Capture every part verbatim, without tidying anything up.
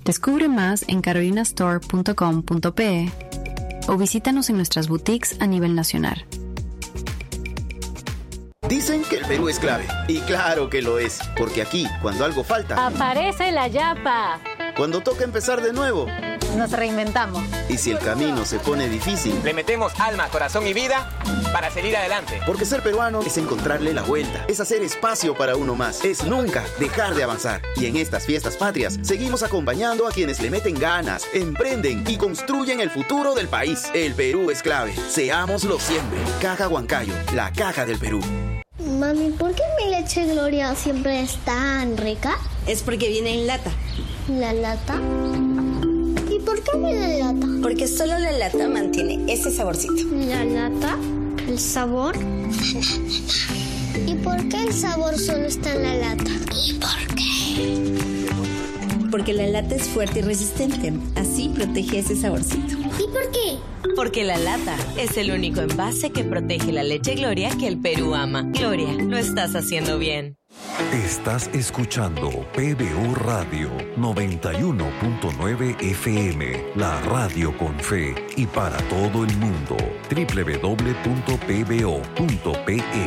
Descubre más en carolina store punto com punto pe o visítanos en nuestras boutiques a nivel nacional. Dicen que el Perú es clave, y claro que lo es, porque aquí, cuando algo falta, ¡aparece la yapa! Cuando toca empezar de nuevo, nos reinventamos. Y si el camino se pone difícil, le metemos alma, corazón y vida para seguir adelante. Porque ser peruano es encontrarle la vuelta, es hacer espacio para uno más, es nunca dejar de avanzar. Y en estas fiestas patrias, seguimos acompañando a quienes le meten ganas, emprenden y construyen el futuro del país. El Perú es clave, seámoslo siempre. Caja Huancayo, la caja del Perú. Mami, ¿por qué mi leche Gloria siempre es tan rica? Es porque viene en lata. ¿La lata? ¿Y por qué viene en lata? Porque solo la lata mantiene ese saborcito. ¿La lata? ¿El sabor? ¿Y por qué el sabor solo está en la lata? ¿Y por qué? Porque la lata es fuerte y resistente. Así protege ese saborcito. ¿Y por qué? Porque la lata es el único envase que protege la leche Gloria que el Perú ama. Gloria, lo estás haciendo bien. Estás escuchando P B O Radio noventa y uno punto nueve F M, la radio con fe y para todo el mundo. doble u doble u doble u punto p b o punto p e.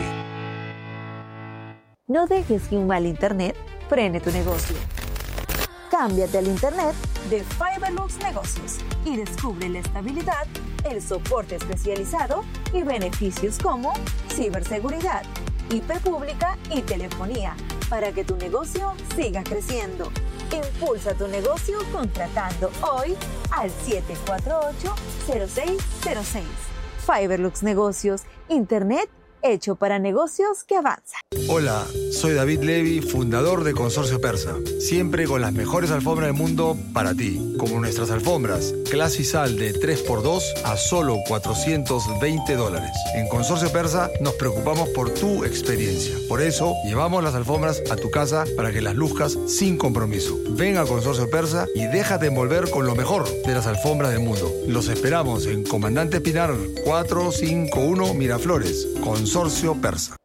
No dejes que un mal internet frene tu negocio. Cámbiate al internet de Fiberlux Negocios y descubre la estabilidad, el soporte especializado y beneficios como ciberseguridad, I P pública y telefonía para que tu negocio siga creciendo. Impulsa tu negocio contratando hoy al siete cuatro ocho, cero seis cero seis. Fiberlux Negocios, internet hecho para negocios que avanzan. Hola, soy David Levy, fundador de Consorcio Persa. Siempre con las mejores alfombras del mundo para ti. Como nuestras alfombras, Clasisal de tres por dos a solo cuatrocientos veinte dólares. En Consorcio Persa nos preocupamos por tu experiencia. Por eso, llevamos las alfombras a tu casa para que las luzcas sin compromiso. Ven a Consorcio Persa y déjate envolver con lo mejor de las alfombras del mundo. Los esperamos en Comandante Pinar cuatrocientos cincuenta y uno Miraflores. Consorcio Persa.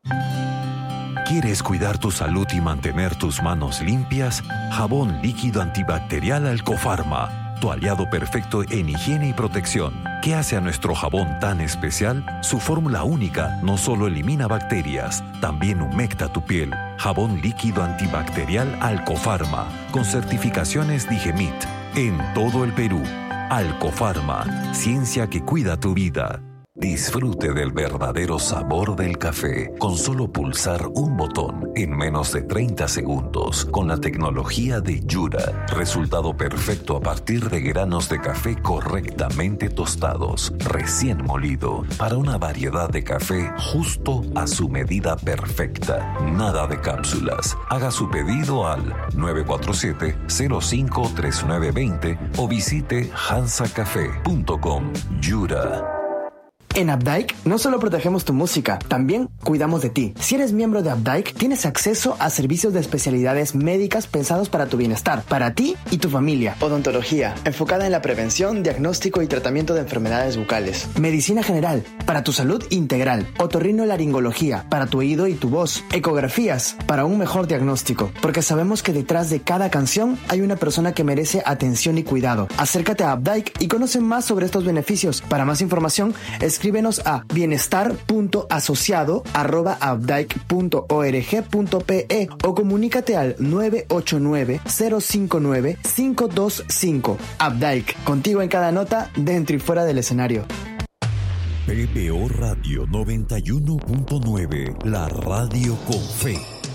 ¿Quieres cuidar tu salud y mantener tus manos limpias? Jabón líquido antibacterial Alcofarma, tu aliado perfecto en higiene y protección. ¿Qué hace a nuestro jabón tan especial? Su fórmula única no solo elimina bacterias, también humecta tu piel. Jabón líquido antibacterial Alcofarma, con certificaciones Digemit, en todo el Perú. Alcofarma, ciencia que cuida tu vida. Disfrute del verdadero sabor del café con solo pulsar un botón en menos de treinta segundos con la tecnología de Yura. Resultado perfecto a partir de granos de café correctamente tostados, recién molido, para una variedad de café justo a su medida perfecta. Nada de cápsulas. Haga su pedido al nueve cuatro siete, cero cinco tres nueve dos cero o visite hansa café punto com. Yura. En Updike no solo protegemos tu música, también cuidamos de ti. Si eres miembro de Updike, tienes acceso a servicios de especialidades médicas pensados para tu bienestar, para ti y tu familia. Odontología, enfocada en la prevención, diagnóstico y tratamiento de enfermedades bucales. Medicina general, para tu salud integral. Otorrinolaringología, para tu oído y tu voz. Ecografías, para un mejor diagnóstico. Porque sabemos que detrás de cada canción hay una persona que merece atención y cuidado. Acércate a Updike y conoce más sobre estos beneficios. Para más información, es escríbenos a bienestar punto asociado arroba updike punto org punto pe o comunícate al nueve ocho nueve, cero cinco nueve, cinco dos cinco. Updike, contigo en cada nota, dentro y fuera del escenario. P B O Radio noventa y uno punto nueve, la radio con fe.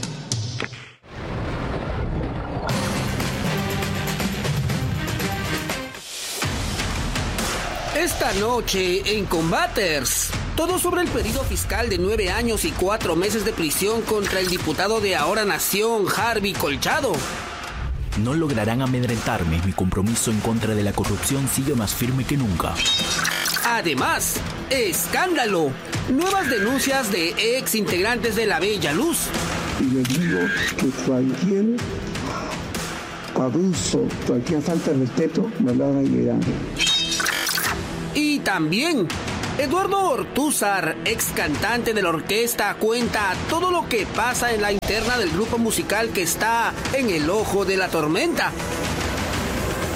Esta noche en Combaters, todo sobre el pedido fiscal de nueve años y cuatro meses de prisión contra el diputado de Ahora Nación, Harvey Colchado. No lograrán amedrentarme, mi compromiso en contra de la corrupción sigue más firme que nunca. Además, escándalo, nuevas denuncias de ex integrantes de la Bella Luz. Y les digo que cualquier abuso, cualquier falta de respeto, me lo hagan llegar. Y también, Eduardo Ortúzar, ex cantante de la orquesta, cuenta todo lo que pasa en la interna del grupo musical que está en el ojo de la tormenta.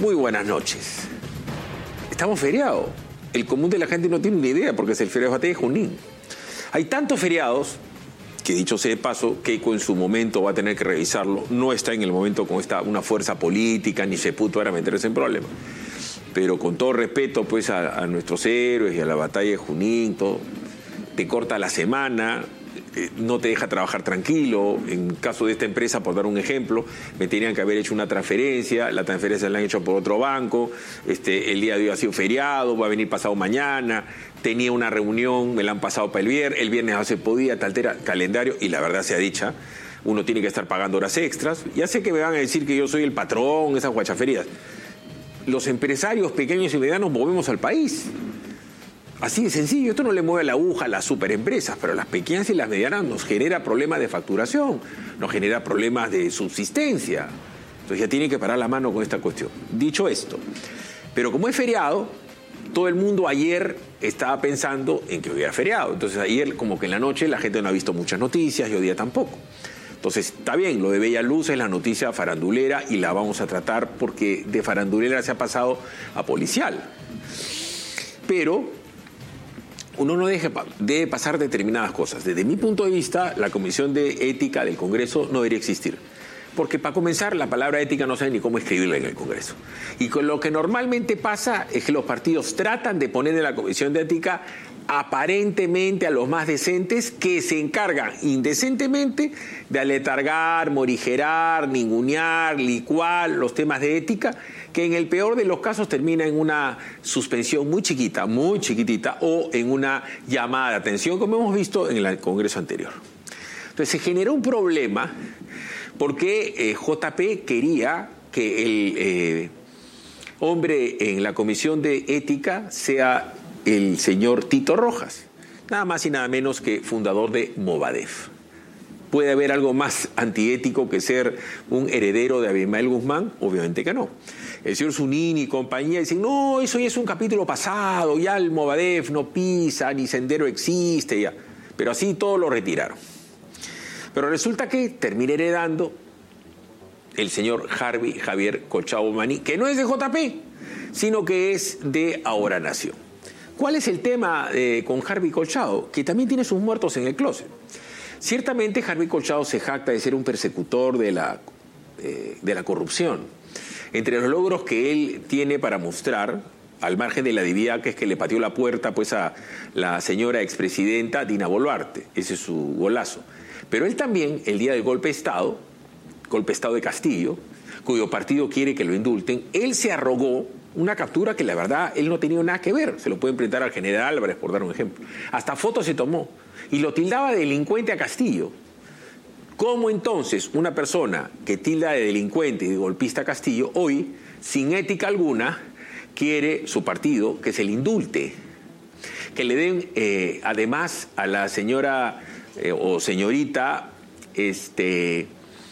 Muy buenas noches. Estamos feriados. El común de la gente no tiene ni idea porque es el feriado de Junín. Hay tantos feriados que, dicho sea de paso, Keiko en su momento va a tener que revisarlo. No está en el momento con esta, una fuerza política, ni se puto para meterse en problemas. Pero con todo respeto pues a, a nuestros héroes y a la batalla de Junín, todo, te corta la semana, eh, no te deja trabajar tranquilo. En caso de esta empresa, por dar un ejemplo, me tenían que haber hecho una transferencia, la transferencia la han hecho por otro banco, este, el día de hoy ha sido feriado, va a venir pasado mañana, tenía una reunión, me la han pasado para el viernes, el viernes no se podía, te altera el calendario y la verdad sea dicha, uno tiene que estar pagando horas extras. Ya sé que me van a decir que yo soy el patrón, esas guachaferías. Los empresarios pequeños y medianos movemos al país. Así de sencillo. Esto no le mueve la aguja a las superempresas, pero a las pequeñas y las medianas nos genera problemas de facturación, nos genera problemas de subsistencia. Entonces ya tienen que parar la mano con esta cuestión. Dicho esto, pero como es feriado, todo el mundo ayer estaba pensando en que hoy era feriado. Entonces ayer como que en la noche la gente no ha visto muchas noticias y hoy día tampoco. Entonces, está bien, lo de Bella Luz es la noticia farandulera y la vamos a tratar porque de farandulera se ha pasado a policial. Pero uno no deje, debe pasar determinadas cosas. Desde mi punto de vista, la Comisión de Ética del Congreso no debería existir. Porque para comenzar, la palabra ética no saben ni cómo escribirla en el Congreso. Y con lo que normalmente pasa es que los partidos tratan de poner en la Comisión de Ética aparentemente a los más decentes que se encargan indecentemente de aletargar, morigerar, ningunear, licuar los temas de ética, que en el peor de los casos termina en una suspensión muy chiquita, muy chiquitita, o en una llamada de atención, como hemos visto en el Congreso anterior. Entonces se generó un problema porque eh, J P quería que el eh, hombre en la Comisión de Ética sea el señor Tito Rojas, nada más y nada menos que fundador de Movadef. ¿Puede haber algo más antiético que ser un heredero de Abimael Guzmán? Obviamente que no. El señor Zunini y compañía dicen, no, eso ya es un capítulo pasado, ya el Movadef no pisa, ni Sendero existe, ya. Pero así todo lo retiraron. Pero resulta que termina heredando el señor Harvey Javier Colchado Maní, que no es de J P, sino que es de Ahora Nación. ¿Cuál es el tema eh, con Harvey Colchado? Que también tiene sus muertos en el closet. Ciertamente Harvey Colchado se jacta de ser un persecutor de la, eh, de la corrupción. Entre los logros que él tiene para mostrar, al margen de la divida que es que le pateó la puerta pues, a la señora expresidenta Dina Boluarte, ese es su golazo. Pero él también, el día del golpe de Estado, golpe de Estado de Castillo, cuyo partido quiere que lo indulten, él se arrogó una captura que la verdad él no tenía nada que ver. Se lo puede enfrentar al general Álvarez, por dar un ejemplo. Hasta fotos se tomó y lo tildaba de delincuente a Castillo. ¿Cómo entonces una persona que tilda de delincuente y de golpista a Castillo hoy, sin ética alguna, quiere su partido que se le indulte? Que le den eh, además a la señora eh, o señorita este,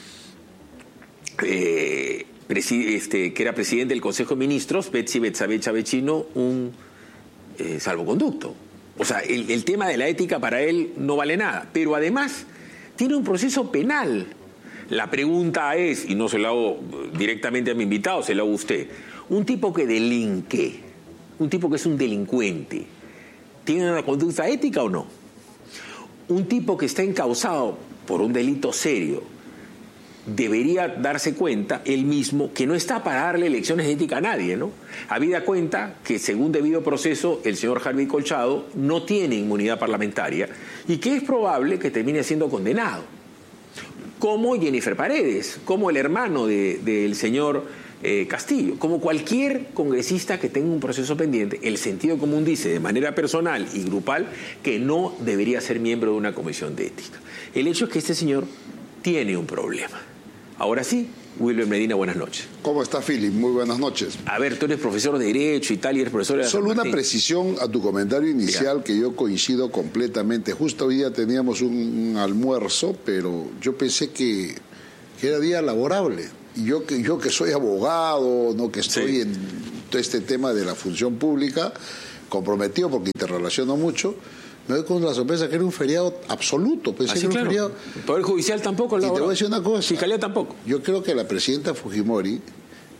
eh, Este, que era presidente del Consejo de Ministros, Betsy Betsabe Chavechino, un eh, salvoconducto. O sea, el, el tema de la ética para él no vale nada. Pero además tiene un proceso penal. La pregunta es, y no se la hago directamente a mi invitado, se la hago a usted. Un tipo que delinque, un tipo que es un delincuente, ¿tiene una conducta ética o no? Un tipo que está encausado por un delito serio, debería darse cuenta él mismo que no está para darle lecciones de ética a nadie, ¿no? Habida cuenta que según debido proceso el señor Harvey Colchado no tiene inmunidad parlamentaria y que es probable que termine siendo condenado. Como Jennifer Paredes, como el hermano de, del señor eh, Castillo, como cualquier congresista que tenga un proceso pendiente, el sentido común dice de manera personal y grupal que no debería ser miembro de una comisión de ética. El hecho es que este señor tiene un problema. Ahora sí, Wilber Medina, buenas noches. ¿Cómo está, Philip? Muy buenas noches. A ver, tú eres profesor de Derecho y tal, y eres profesor de... Solo una precisión a tu comentario inicial. Diga. Que yo coincido completamente. Justo hoy día teníamos un, un almuerzo, pero yo pensé que, que era día laborable. Y yo que, yo que soy abogado, no que estoy sí. en todo este tema de la función pública, comprometido porque interrelaciono mucho, me doy con la sorpresa que era un feriado absoluto. Pensé Así, que era claro. un feriado. El Poder Judicial tampoco. Y te voy a decir una cosa. Fiscalía tampoco. Yo creo que la presidenta Fujimori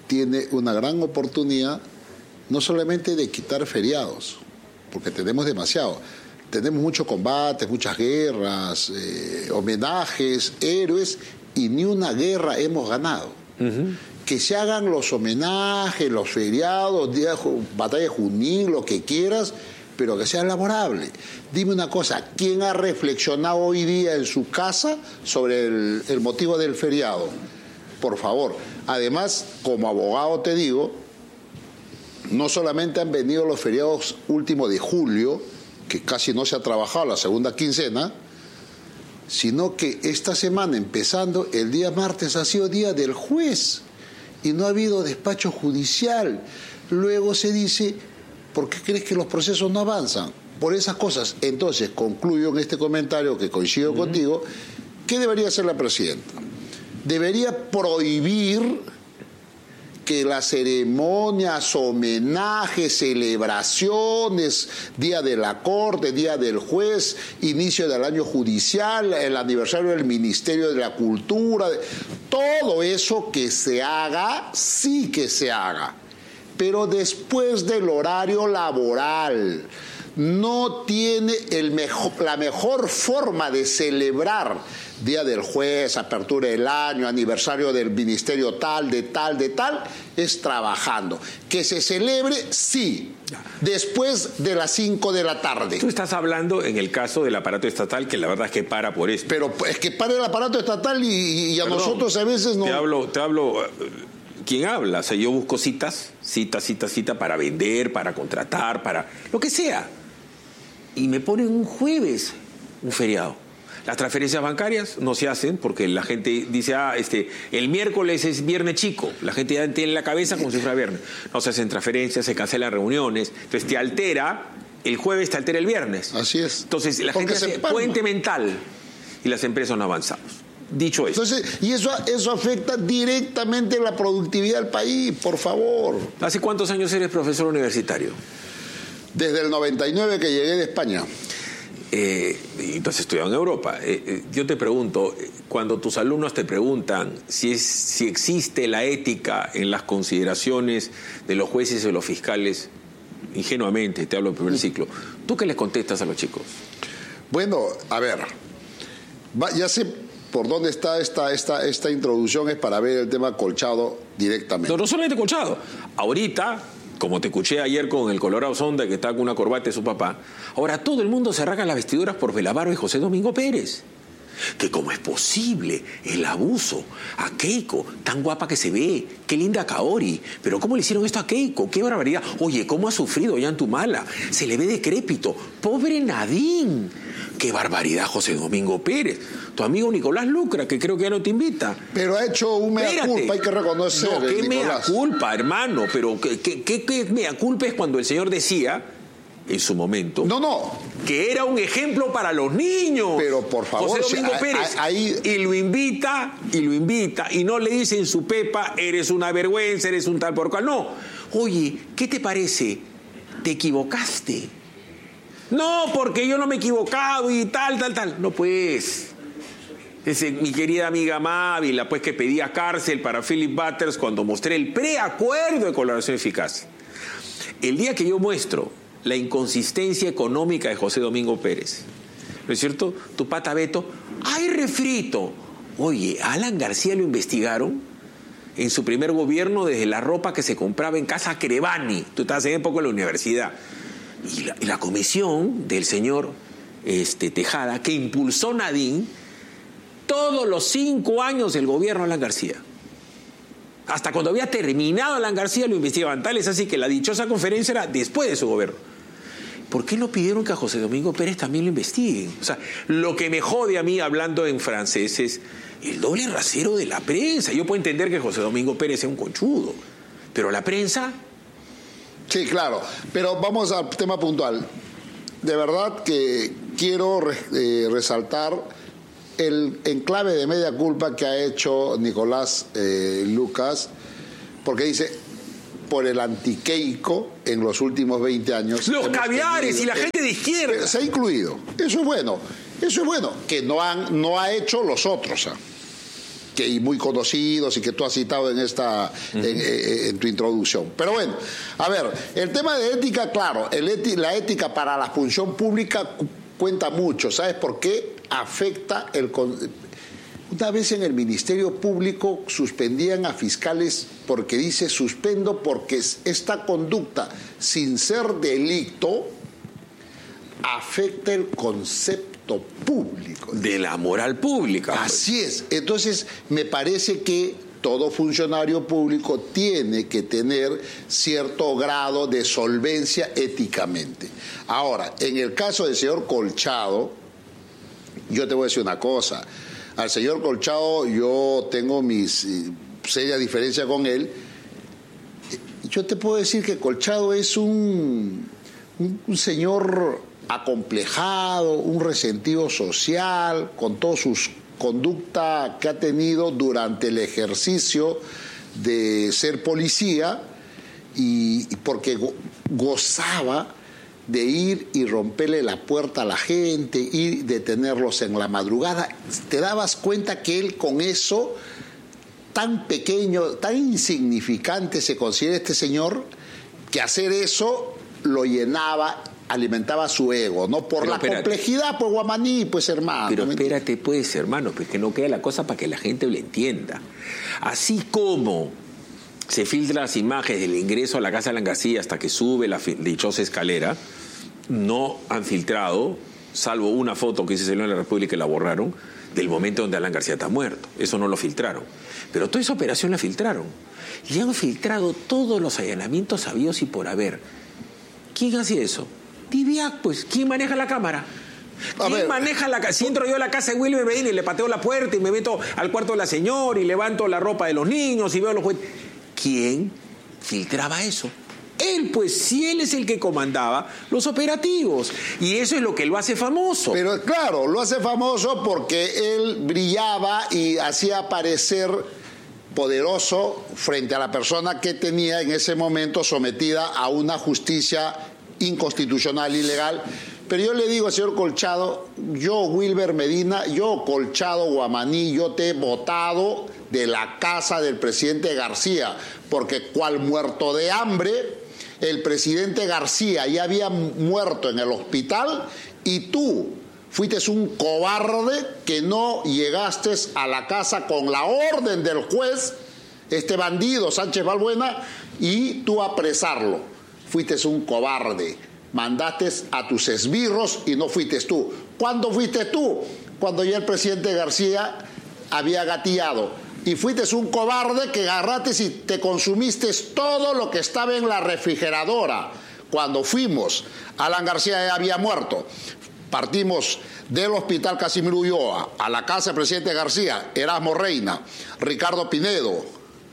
tiene una gran oportunidad no solamente de quitar feriados, porque tenemos demasiado. Tenemos muchos combates, muchas guerras, eh, homenajes, héroes, y ni una guerra hemos ganado. Uh-huh. Que se hagan los homenajes, los feriados, día, batalla de Junín, lo que quieras, pero que sea laborable. Dime una cosa, ¿quién ha reflexionado hoy día en su casa sobre el, el motivo del feriado? Por favor. Además, como abogado te digo, no solamente han venido los feriados últimos de julio, que casi no se ha trabajado la segunda quincena, sino que esta semana, empezando, el día martes ha sido día del juez y no ha habido despacho judicial. Luego se dice, ¿por qué crees que los procesos no avanzan? Por esas cosas. Entonces, concluyo en este comentario, que coincido uh-huh. contigo, ¿qué debería hacer la presidenta? Debería prohibir que las ceremonias, homenajes, celebraciones, Día de la Corte, Día del Juez, inicio del año judicial, el aniversario del Ministerio de la Cultura, todo eso que se haga, sí que se haga, pero después del horario laboral. No tiene el mejor, la mejor forma de celebrar Día del Juez, apertura del año, aniversario del ministerio tal, de tal, de tal, es trabajando. Que se celebre, sí, después de las cinco de la tarde. Tú estás hablando en el caso del aparato estatal, que la verdad es que para por esto. Pero es que para el aparato estatal y, y a Perdón, nosotros a veces no... Te hablo, te hablo... ¿Quién habla? O sea, yo busco citas, cita, cita, cita para vender, para contratar, para lo que sea. Y me ponen un jueves, un feriado. Las transferencias bancarias no se hacen porque la gente dice, ah, este, el miércoles es viernes chico. La gente ya tiene en la cabeza como si fuera viernes. No se hacen transferencias, se cancelan reuniones. Entonces te altera, el jueves te altera el viernes. Así es. Entonces la porque gente hace puente mental y las empresas no avanzamos. Dicho eso. Entonces, y eso, eso afecta directamente la productividad del país, por favor. ¿Hace cuántos años eres profesor universitario? Desde el noventa y nueve que llegué de España. Eh, entonces estudiado en Europa. Eh, eh, yo te pregunto, cuando tus alumnos te preguntan si, es, si existe la ética en las consideraciones de los jueces y de los fiscales, ingenuamente, te hablo del primer ciclo, ¿tú qué les contestas a los chicos? Bueno, a ver, va, ya sé por dónde está esta, esta, esta introducción, es para ver el tema Colchado directamente. No, no solamente Colchado. Ahorita, como te escuché ayer con el Colorado Sonda, que está con una corbata de su papá, ahora todo el mundo se arranca las vestiduras por Belavaro y José Domingo Pérez. Que cómo es posible el abuso a Keiko, tan guapa que se ve, qué linda Kaori, pero cómo le hicieron esto a Keiko, qué barbaridad. Oye, cómo ha sufrido Ollantumala, se le ve decrépito, pobre Nadine, qué barbaridad José Domingo Pérez, tu amigo Nicolás Lucra, que creo que ya no te invita. Pero ha hecho un mea Espérate. culpa, hay que reconocer. No, qué mea culpa, hermano, pero qué, qué, qué, qué mea culpa es cuando el señor decía en su momento. No, no. Que era un ejemplo para los niños. Pero por favor, José Domingo si, Pérez. Ahí... Y lo invita, y lo invita, y no le dice en su pepa, eres una vergüenza, eres un tal por cual. No. Oye, ¿qué te parece? ¿Te equivocaste? No, porque yo no me he equivocado y tal, tal, tal. No, pues. Es mi querida amiga Mávila, pues, que pedía cárcel para Philip Butters cuando mostré el preacuerdo de colaboración eficaz. El día que yo muestro la inconsistencia económica de José Domingo Pérez, ¿no es cierto? Tu pata Beto, ¡ay, refrito! Oye, a Alan García lo investigaron en su primer gobierno desde la ropa que se compraba en Casa Crevani. Tú estabas en época en la universidad. Y la, y la comisión del señor este, Tejada, que impulsó Nadine, todos los cinco años del gobierno de Alan García. Hasta cuando había terminado Alan García lo investigaban. Tal es así que la dichosa conferencia era después de su gobierno. ¿Por qué no pidieron que a José Domingo Pérez también lo investiguen? O sea, lo que me jode a mí hablando en francés es el doble rasero de la prensa. Yo puedo entender que José Domingo Pérez sea un conchudo, pero la prensa... Sí, claro, pero vamos al tema puntual. De verdad que quiero eh, resaltar el enclave de media culpa que ha hecho Nicolás eh, Lucas, porque dice, por el antiqueico en los últimos veinte años. Los caviares tenido, y la eh, gente de izquierda. Se ha incluido. Eso es bueno. Eso es bueno. Que no, han, no ha hecho los otros. ¿eh? que, y muy conocidos y que tú has citado en, esta, uh-huh. en, en, en tu introducción. Pero bueno, a ver, el tema de ética, claro, el eti, la ética para la función pública cuenta mucho. ¿Sabes por qué? Afecta el... Una vez en el Ministerio Público suspendían a fiscales porque dice suspendo porque esta conducta, sin ser delito, afecta el concepto público. De la moral pública. Así es. Entonces, me parece que todo funcionario público tiene que tener cierto grado de solvencia éticamente. Ahora, en el caso del señor Colchado, yo te voy a decir una cosa. Al señor Colchado yo tengo mis eh, serias diferencias con él. Yo te puedo decir que Colchado es un, un, un señor acomplejado, un resentido social, con toda su conducta que ha tenido durante el ejercicio de ser policía, y, y porque go, gozaba de ir y romperle la puerta a la gente, ir detenerlos en la madrugada. Te dabas cuenta que él con eso, tan pequeño, tan insignificante se considera este señor, que hacer eso lo llenaba, alimentaba su ego, ¿no? Por Pero la espérate. complejidad, pues Guamaní, pues hermano. Pero espérate, pues hermano, pues que no quede la cosa para que la gente lo entienda. Así como se filtran las imágenes del ingreso a la casa de Alan García hasta que sube la dichosa escalera, no han filtrado, salvo una foto que se salió en la República y la borraron, del momento donde Alan García está muerto. Eso no lo filtraron. Pero toda esa operación la filtraron. Y han filtrado todos los allanamientos habidos y por haber. ¿Quién hacía eso? Diviac, pues. ¿Quién maneja la cámara? ¿Quién maneja la casa? Si entro yo a la casa de Wilmer Medina y le pateo la puerta y me meto al cuarto de la señora y levanto la ropa de los niños y veo los juguetes. ¿Quién filtraba eso? Él, pues, si él es el que comandaba los operativos. Y eso es lo que lo hace famoso. Pero claro, lo hace famoso porque él brillaba y hacía parecer poderoso frente a la persona que tenía en ese momento sometida a una justicia inconstitucional, ilegal. Pero yo le digo al señor Colchado, yo, Wilmer Medina, yo, Colchado Guamaní, yo te he votado de la casa del presidente García, porque cual muerto de hambre, el presidente García ya había muerto en el hospital y tú fuiste un cobarde que no llegaste a la casa con la orden del juez, este bandido Sánchez Balbuena, y tú apresarlo. Fuiste un cobarde. Mandaste a tus esbirros y no fuiste tú. ¿Cuándo fuiste tú? Cuando ya el presidente García había gatillado. Y fuiste un cobarde que agarraste y te consumiste todo lo que estaba en la refrigeradora. Cuando fuimos, Alan García ya había muerto. Partimos del hospital Casimiro Ulloa a la casa del presidente García, Erasmo Reina, Ricardo Pinedo,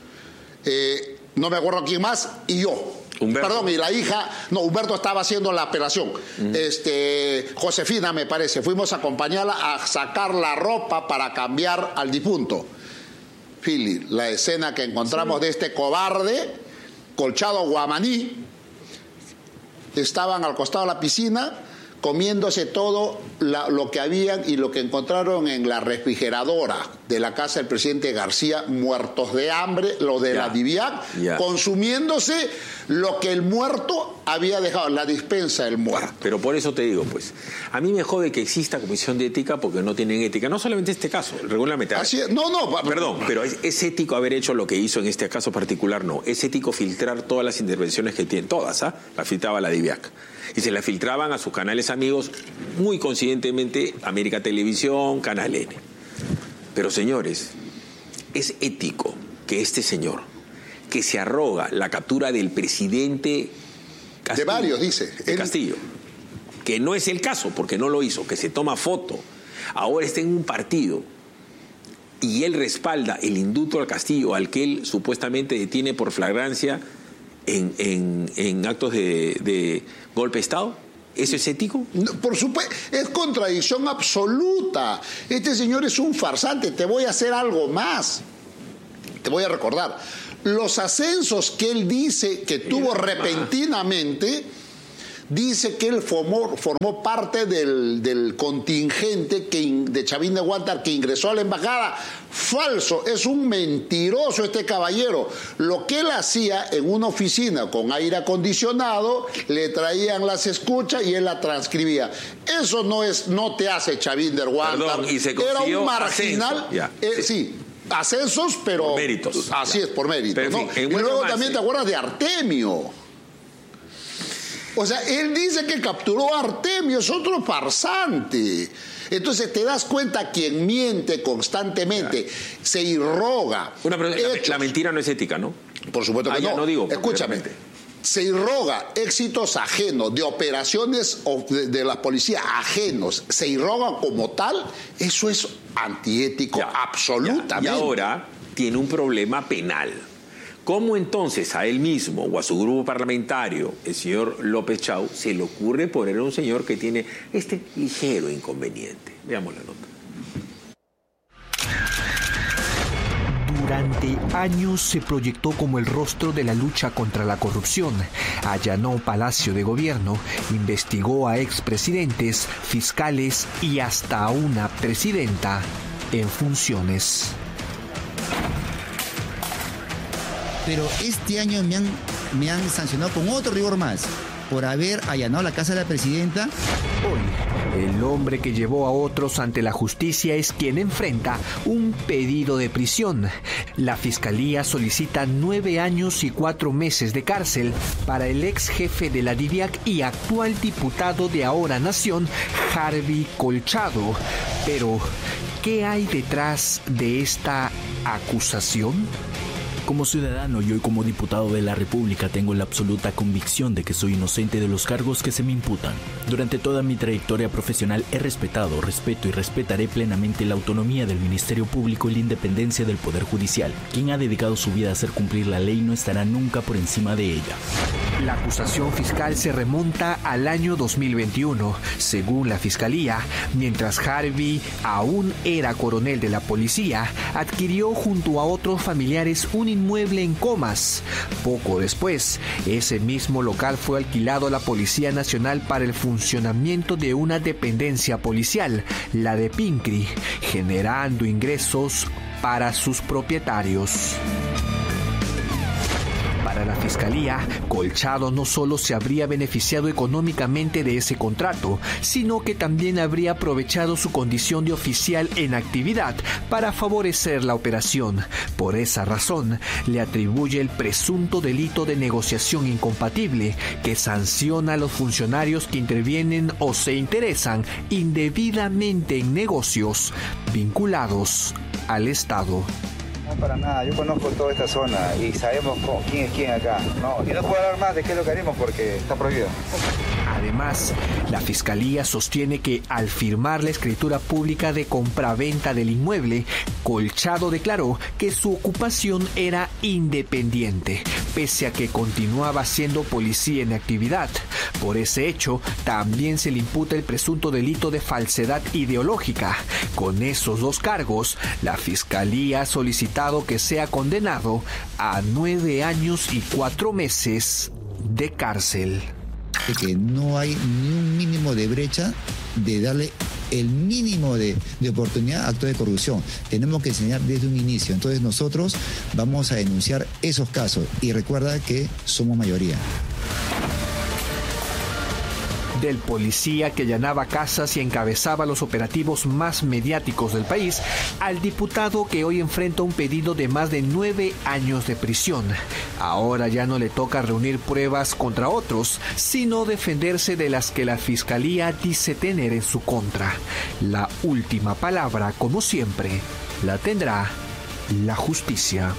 eh, no me acuerdo quién más, y yo. Humberto. Perdón, y la hija, no, Humberto estaba haciendo la apelación. Uh-huh. Este, Josefina, me parece, fuimos a acompañarla a sacar la ropa para cambiar al difunto. Philly, la escena que encontramos sí. de este cobarde, Colchado Guamaní, estaban al costado de la piscina comiéndose todo la, lo que habían y lo que encontraron en la refrigeradora de la casa del presidente García, muertos de hambre, lo de yeah. la Diviac, yeah. consumiéndose lo que el muerto había dejado en la dispensa del muerto. Pero por eso te digo, pues, a mí me jode que exista comisión de ética porque no tienen ética, no solamente este caso, regularmente. Así es. No, no, perdón, pero es, es ético haber hecho lo que hizo en este caso particular, no, es ético filtrar todas las intervenciones que tienen, todas, ¿ah? La filtraba la Diviac. Y se la filtraban a sus canales amigos, muy coincidentemente América Televisión, Canal N. Pero señores, es ético que este señor, que se arroga la captura del presidente Castillo, de varios, dice. De Castillo, que no es el caso, porque no lo hizo, que se toma foto, ahora está en un partido y él respalda el indulto al Castillo, al que él supuestamente detiene por flagrancia en, en, en actos de, de golpe de Estado. ¿Eso es ético? No, por supuesto, es contradicción absoluta. Este señor es un farsante. Te voy a hacer algo más. Te voy a recordar. Los ascensos que él dice que tuvo repentinamente dice que él formó, formó parte del, del contingente que, de Chavín de Huántar que ingresó a la embajada. Falso, es un mentiroso este caballero. Lo que él hacía en una oficina con aire acondicionado, le traían las escuchas y él la transcribía. Eso no es, no te hace Chavín de Huántar. Perdón, y se Era un marginal. Ya, eh, sí. sí. Ascensos, pero... Por méritos. Así ya. es, por méritos. Pero, ¿no? en fin, en y luego avance. también te acuerdas de Artemio. O sea, él dice que capturó a Artemio, es otro farsante. Entonces te das cuenta quien miente constantemente, ya. se irroga. Una pregunta, la, la mentira no es ética, ¿no? Por supuesto que ah, no. Ya no digo. Escúchame. Se irroga éxitos ajenos de operaciones de, de la policía ajenos, se irrogan como tal, eso es antiético ya, absolutamente. Ya. Y ahora tiene un problema penal. ¿Cómo entonces a él mismo o a su grupo parlamentario, el señor López Chau, se le ocurre poner a un señor que tiene este ligero inconveniente? Veamos la nota. Durante años se proyectó como el rostro de la lucha contra la corrupción. Allanó Palacio de Gobierno, investigó a expresidentes, fiscales y hasta a una presidenta en funciones. Pero este año me han, me han sancionado con otro rigor más, por haber allanado la casa de la presidenta. Hoy, el hombre que llevó a otros ante la justicia es quien enfrenta un pedido de prisión. La Fiscalía solicita nueve años y cuatro meses de cárcel para el ex jefe de la DIVIAC y actual diputado de Ahora Nación, Harvey Colchado. Pero, ¿qué hay detrás de esta acusación? Como ciudadano y hoy como diputado de la República tengo la absoluta convicción de que soy inocente de los cargos que se me imputan. Durante toda mi trayectoria profesional he respetado, respeto y respetaré plenamente la autonomía del Ministerio Público y la independencia del Poder Judicial. Quien ha dedicado su vida a hacer cumplir la ley no estará nunca por encima de ella. La acusación fiscal se remonta al año dos mil veintiuno. Según la Fiscalía, mientras Harvey aún era coronel de la policía, adquirió junto a otros familiares un inmueble en Comas. Poco después, ese mismo local fue alquilado a la Policía Nacional para el funcionamiento de una dependencia policial, la de Pincri, generando ingresos para sus propietarios. Para la Fiscalía, Colchado no solo se habría beneficiado económicamente de ese contrato, sino que también habría aprovechado su condición de oficial en actividad para favorecer la operación. Por esa razón, le atribuye el presunto delito de negociación incompatible, que sanciona a los funcionarios que intervienen o se interesan indebidamente en negocios vinculados al Estado. No, para nada, yo conozco toda esta zona y sabemos cómo, quién es quién acá. No, y no puedo hablar más de qué es lo que haremos porque está prohibido. Además, la Fiscalía sostiene que al firmar la escritura pública de compraventa del inmueble, Colchado declaró que su ocupación era independiente, pese a que continuaba siendo policía en actividad. Por ese hecho, también se le imputa el presunto delito de falsedad ideológica. Con esos dos cargos, la Fiscalía ha solicitado que sea condenado a nueve años y cuatro meses de cárcel. Que no hay ni un mínimo de brecha de darle el mínimo de, de oportunidad a actos de corrupción. Tenemos que enseñar desde un inicio. Entonces nosotros vamos a denunciar esos casos y recuerda que somos mayoría. Del policía que allanaba casas y encabezaba los operativos más mediáticos del país, al diputado que hoy enfrenta un pedido de más de nueve años de prisión. Ahora ya no le toca reunir pruebas contra otros, sino defenderse de las que la Fiscalía dice tener en su contra. La última palabra, como siempre, la tendrá la justicia.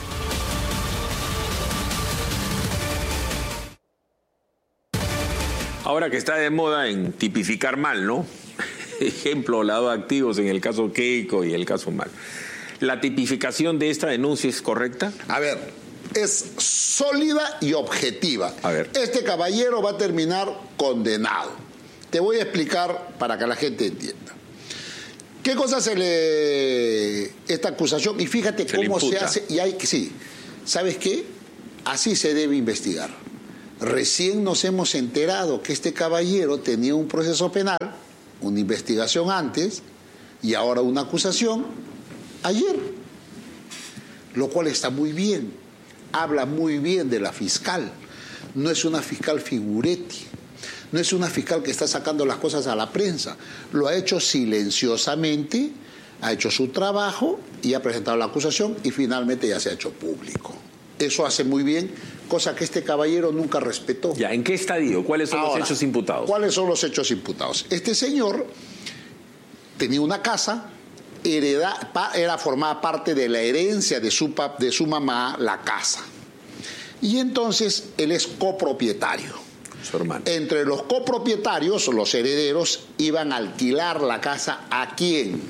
Ahora que está de moda en tipificar mal, ¿no? Ejemplo, lado de activos en el caso Keiko y el caso Mal. ¿La tipificación de esta denuncia es correcta? A ver, es sólida y objetiva. A ver. Este caballero va a terminar condenado. Te voy a explicar para que la gente entienda. ¿Qué cosa se le... esta acusación? Y fíjate se cómo se hace. Y hay que... Sí. ¿Sabes qué? Así se debe investigar. Recién nos hemos enterado que este caballero tenía un proceso penal, una investigación antes y ahora una acusación ayer, lo cual está muy bien, habla muy bien de la fiscal. No es una fiscal figuretti, no es una fiscal que está sacando las cosas a la prensa, lo ha hecho silenciosamente, ha hecho su trabajo y ha presentado la acusación y finalmente ya se ha hecho público. Eso hace muy bien, cosa que este caballero nunca respetó. Ya, ¿en qué estadio? ¿Cuáles son Ahora, los hechos imputados? ¿Cuáles son los hechos imputados? Este señor tenía una casa, hereda, era formada parte de la herencia de su, de su mamá, la casa. Y entonces él es copropietario. Su hermano. Entre los copropietarios, los herederos, iban a alquilar la casa ¿a quién?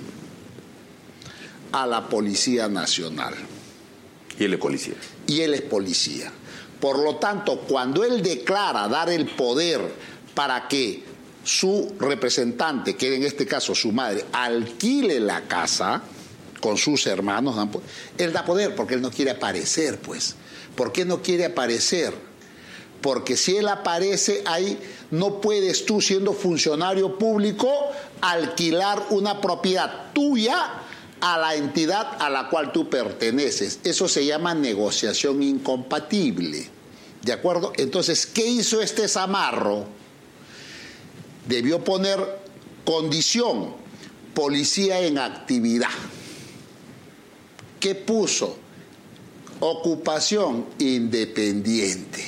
A la Policía Nacional. Y él es policía. Y él es policía. Por lo tanto, cuando él declara dar el poder para que su representante, que en este caso su madre, alquile la casa con sus hermanos, él da poder porque él no quiere aparecer, pues. ¿Por qué no quiere aparecer? Porque si él aparece ahí, no puedes tú, siendo funcionario público, alquilar una propiedad tuya a la entidad a la cual tú perteneces. Eso se llama negociación incompatible. ¿De acuerdo? Entonces, ¿qué hizo este zamarro? Debió poner condición, policía en actividad. ¿Qué puso? Ocupación independiente.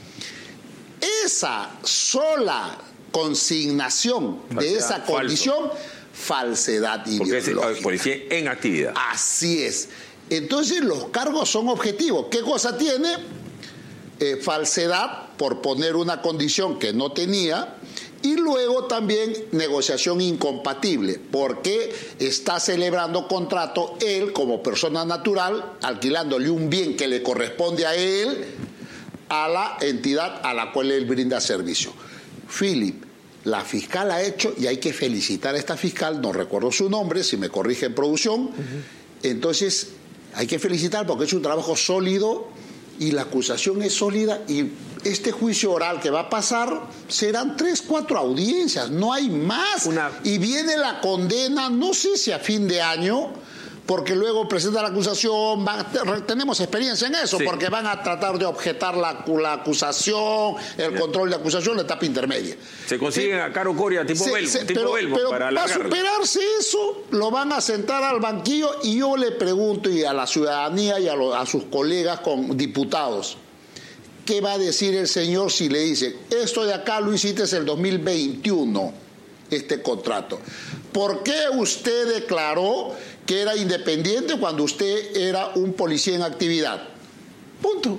Esa sola consignación de falsedad, esa condición, falso. Falsedad ideológica. Porque es policía en actividad. Así es. Entonces los cargos son objetivos. ¿Qué cosa tiene? Eh, falsedad por poner una condición que no tenía. Y luego también negociación incompatible, porque está celebrando contrato él como persona natural, alquilándole un bien que le corresponde a él, a la entidad a la cual él brinda servicio. Philip, la fiscal ha hecho, y hay que felicitar a esta fiscal, no recuerdo su nombre, si me corrige en producción, uh-huh. Entonces hay que felicitar porque es un trabajo sólido y la acusación es sólida y este juicio oral que va a pasar serán tres, cuatro audiencias, no hay más. Una... Y viene la condena, no sé si a fin de año, porque luego presenta la acusación, van, tenemos experiencia en eso, sí. Porque van a tratar de objetar la, la acusación, el Bien. Control de acusación, la etapa intermedia. Se consiguen a Caro Coria tipo se, Belmo, se, tipo pero, Belmo pero para va a superarse eso, lo van a sentar al banquillo y yo le pregunto y a la ciudadanía y a, lo, a sus colegas con diputados, ¿qué va a decir el señor si le dice, esto de acá lo hiciste en el dos mil veintiuno, este contrato? ¿Por qué usted declaró que era independiente cuando usted era un policía en actividad? Punto.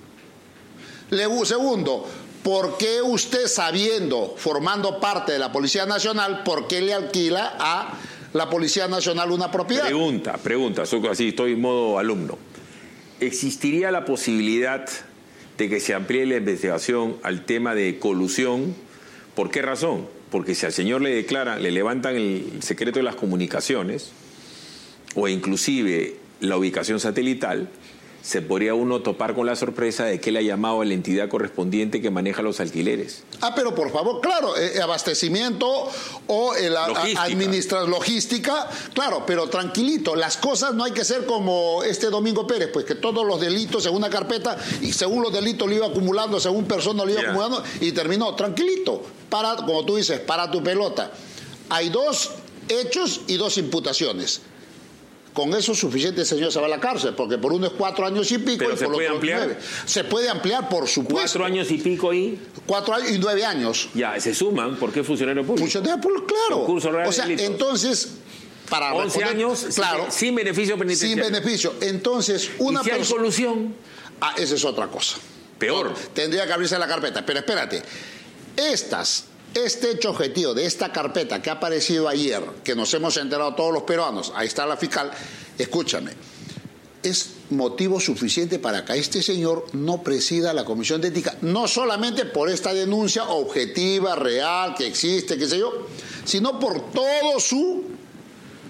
Le, segundo, ¿por qué usted, sabiendo, formando parte de la Policía Nacional, por qué le alquila a la Policía Nacional una propiedad? Pregunta, pregunta, así estoy en modo alumno. ¿Existiría la posibilidad de que se amplíe la investigación al tema de colusión? ¿Por qué razón? Porque si al señor le declaran, le levantan el secreto de las comunicaciones o inclusive la ubicación satelital, se podría uno topar con la sorpresa de que él ha llamado a la entidad correspondiente que maneja los alquileres. Ah, pero por favor, claro, eh, abastecimiento o el administrar logística, claro, pero tranquilito, las cosas no hay que ser como este Domingo Pérez, pues que todos los delitos en una carpeta y según los delitos lo iba acumulando, según persona lo iba yeah. acumulando y terminó, tranquilito, para, como tú dices, para tu pelota. Hay dos hechos y dos imputaciones. Con eso es suficiente, el señor se va a la cárcel, porque por uno es cuatro años y pico. ¿Pero y se por puede otro ampliar? Nueve. Se puede ampliar, por supuesto. ¿Cuatro años y pico y? Cuatro años y nueve años. Ya, se suman, ¿por qué funcionario público? Funcionario público, claro. Concurso real o sea, de entonces, para once responder, años, claro, sin, sin beneficio penitenciario. Sin beneficio. Entonces, una ¿Y si hay persona... solución? Ah, esa es otra cosa. Peor. No, tendría que abrirse la carpeta. Pero espérate, estas... Este hecho objetivo de esta carpeta que ha aparecido ayer, que nos hemos enterado todos los peruanos, ahí está la fiscal, escúchame, es motivo suficiente para que este señor no presida la Comisión de Ética, no solamente por esta denuncia objetiva, real, que existe, qué sé yo, sino por todo su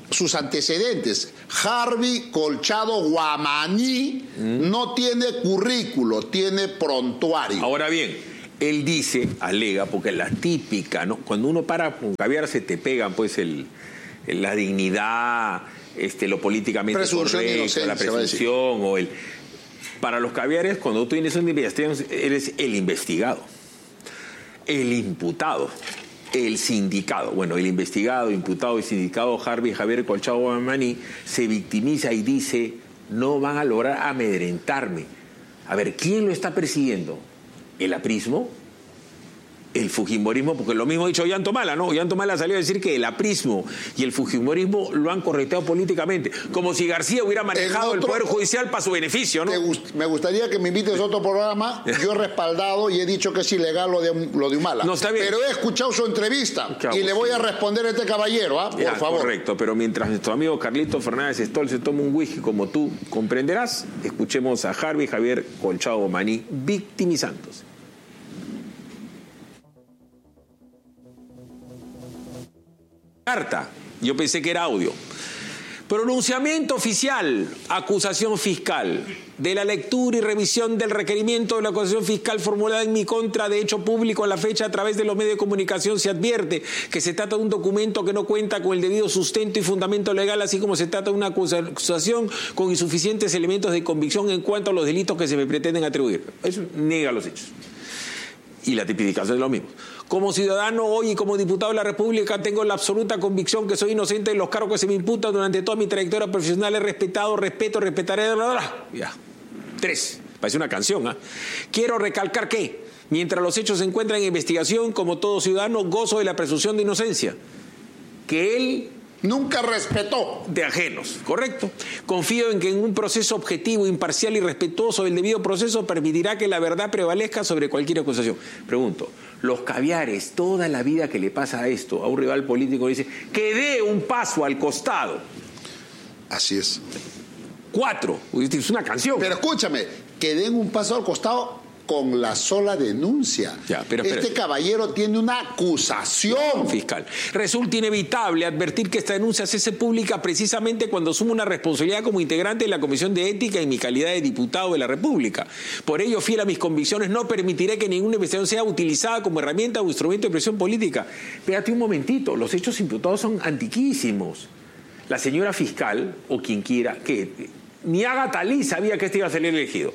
sus antecedentes. Harvey Colchado Guamaní mm. no tiene currículo, tiene prontuario. Ahora bien, él dice, alega, porque la típica, ¿no? Cuando uno para con caviar se te pegan, pues, el, el, la dignidad, este, lo políticamente presunción correcto, la presunción, o el... Para los caviares, cuando tú tienes una investigación, eres el investigado, el imputado, el sindicado. Bueno, el investigado, imputado y sindicado Harvey Javier Colchado Guamaní se victimiza y dice, no van a lograr amedrentarme. A ver, ¿quién lo está persiguiendo? ¿El aprismo? ¿El fujimorismo? Porque lo mismo ha dicho Ollantumala, ¿no? Ollantumala salió a decir que el aprismo y el fujimorismo lo han correteado políticamente, como si García hubiera manejado el, otro, el Poder Judicial para su beneficio, ¿no? Gust, me gustaría que me invites a otro programa. Yo he respaldado y he dicho que es ilegal lo de, lo de Humala. No, está bien. Pero he escuchado su entrevista Chavo, y le voy sí. a responder a este caballero, ¿ah? Por ya, favor. Correcto, pero mientras nuestro amigo Carlito Fernández Stoll se toma un whisky, como tú comprenderás, escuchemos a Harvey Javier Colchado Guamaní victimizándose. Carta, yo pensé que era audio. Pronunciamiento oficial, acusación fiscal. De la lectura y revisión del requerimiento de la acusación fiscal formulada en mi contra de hecho público a la fecha a través de los medios de comunicación se advierte que se trata de un documento que no cuenta con el debido sustento y fundamento legal, así como se trata de una acusación con insuficientes elementos de convicción en cuanto a los delitos que se me pretenden atribuir. Eso niega los hechos. Y la tipificación es lo mismo. Como ciudadano hoy y como diputado de la República tengo la absoluta convicción que soy inocente de los cargos que se me imputan. Durante toda mi trayectoria profesional he respetado, respeto, respetaré... Bla, bla. Ya. Tres. Parece una canción, ¿ah? ¿eh? Quiero recalcar que, mientras los hechos se encuentran en investigación, como todo ciudadano, gozo de la presunción de inocencia. Que él... nunca respetó. De ajenos, correcto. Confío en que en un proceso objetivo, imparcial y respetuoso del debido proceso permitirá que la verdad prevalezca sobre cualquier acusación. Pregunto, los caviares, toda la vida que le pasa a esto, a un rival político, dice que dé un paso al costado. Así es. Cuatro, es una canción. Pero escúchame, que den un paso al costado con la sola denuncia. Ya, pero, pero, este caballero tiene una acusación fiscal. Resulta inevitable advertir que esta denuncia se hace pública precisamente cuando asumo una responsabilidad como integrante de la Comisión de Ética en mi calidad de diputado de la República. Por ello, fiel a mis convicciones, no permitiré que ninguna investigación sea utilizada como herramienta o instrumento de presión política. Espérate un momentito, los hechos imputados son antiquísimos. La señora fiscal, o quien quiera, que ni Agatha Lee sabía que este iba a salir elegido.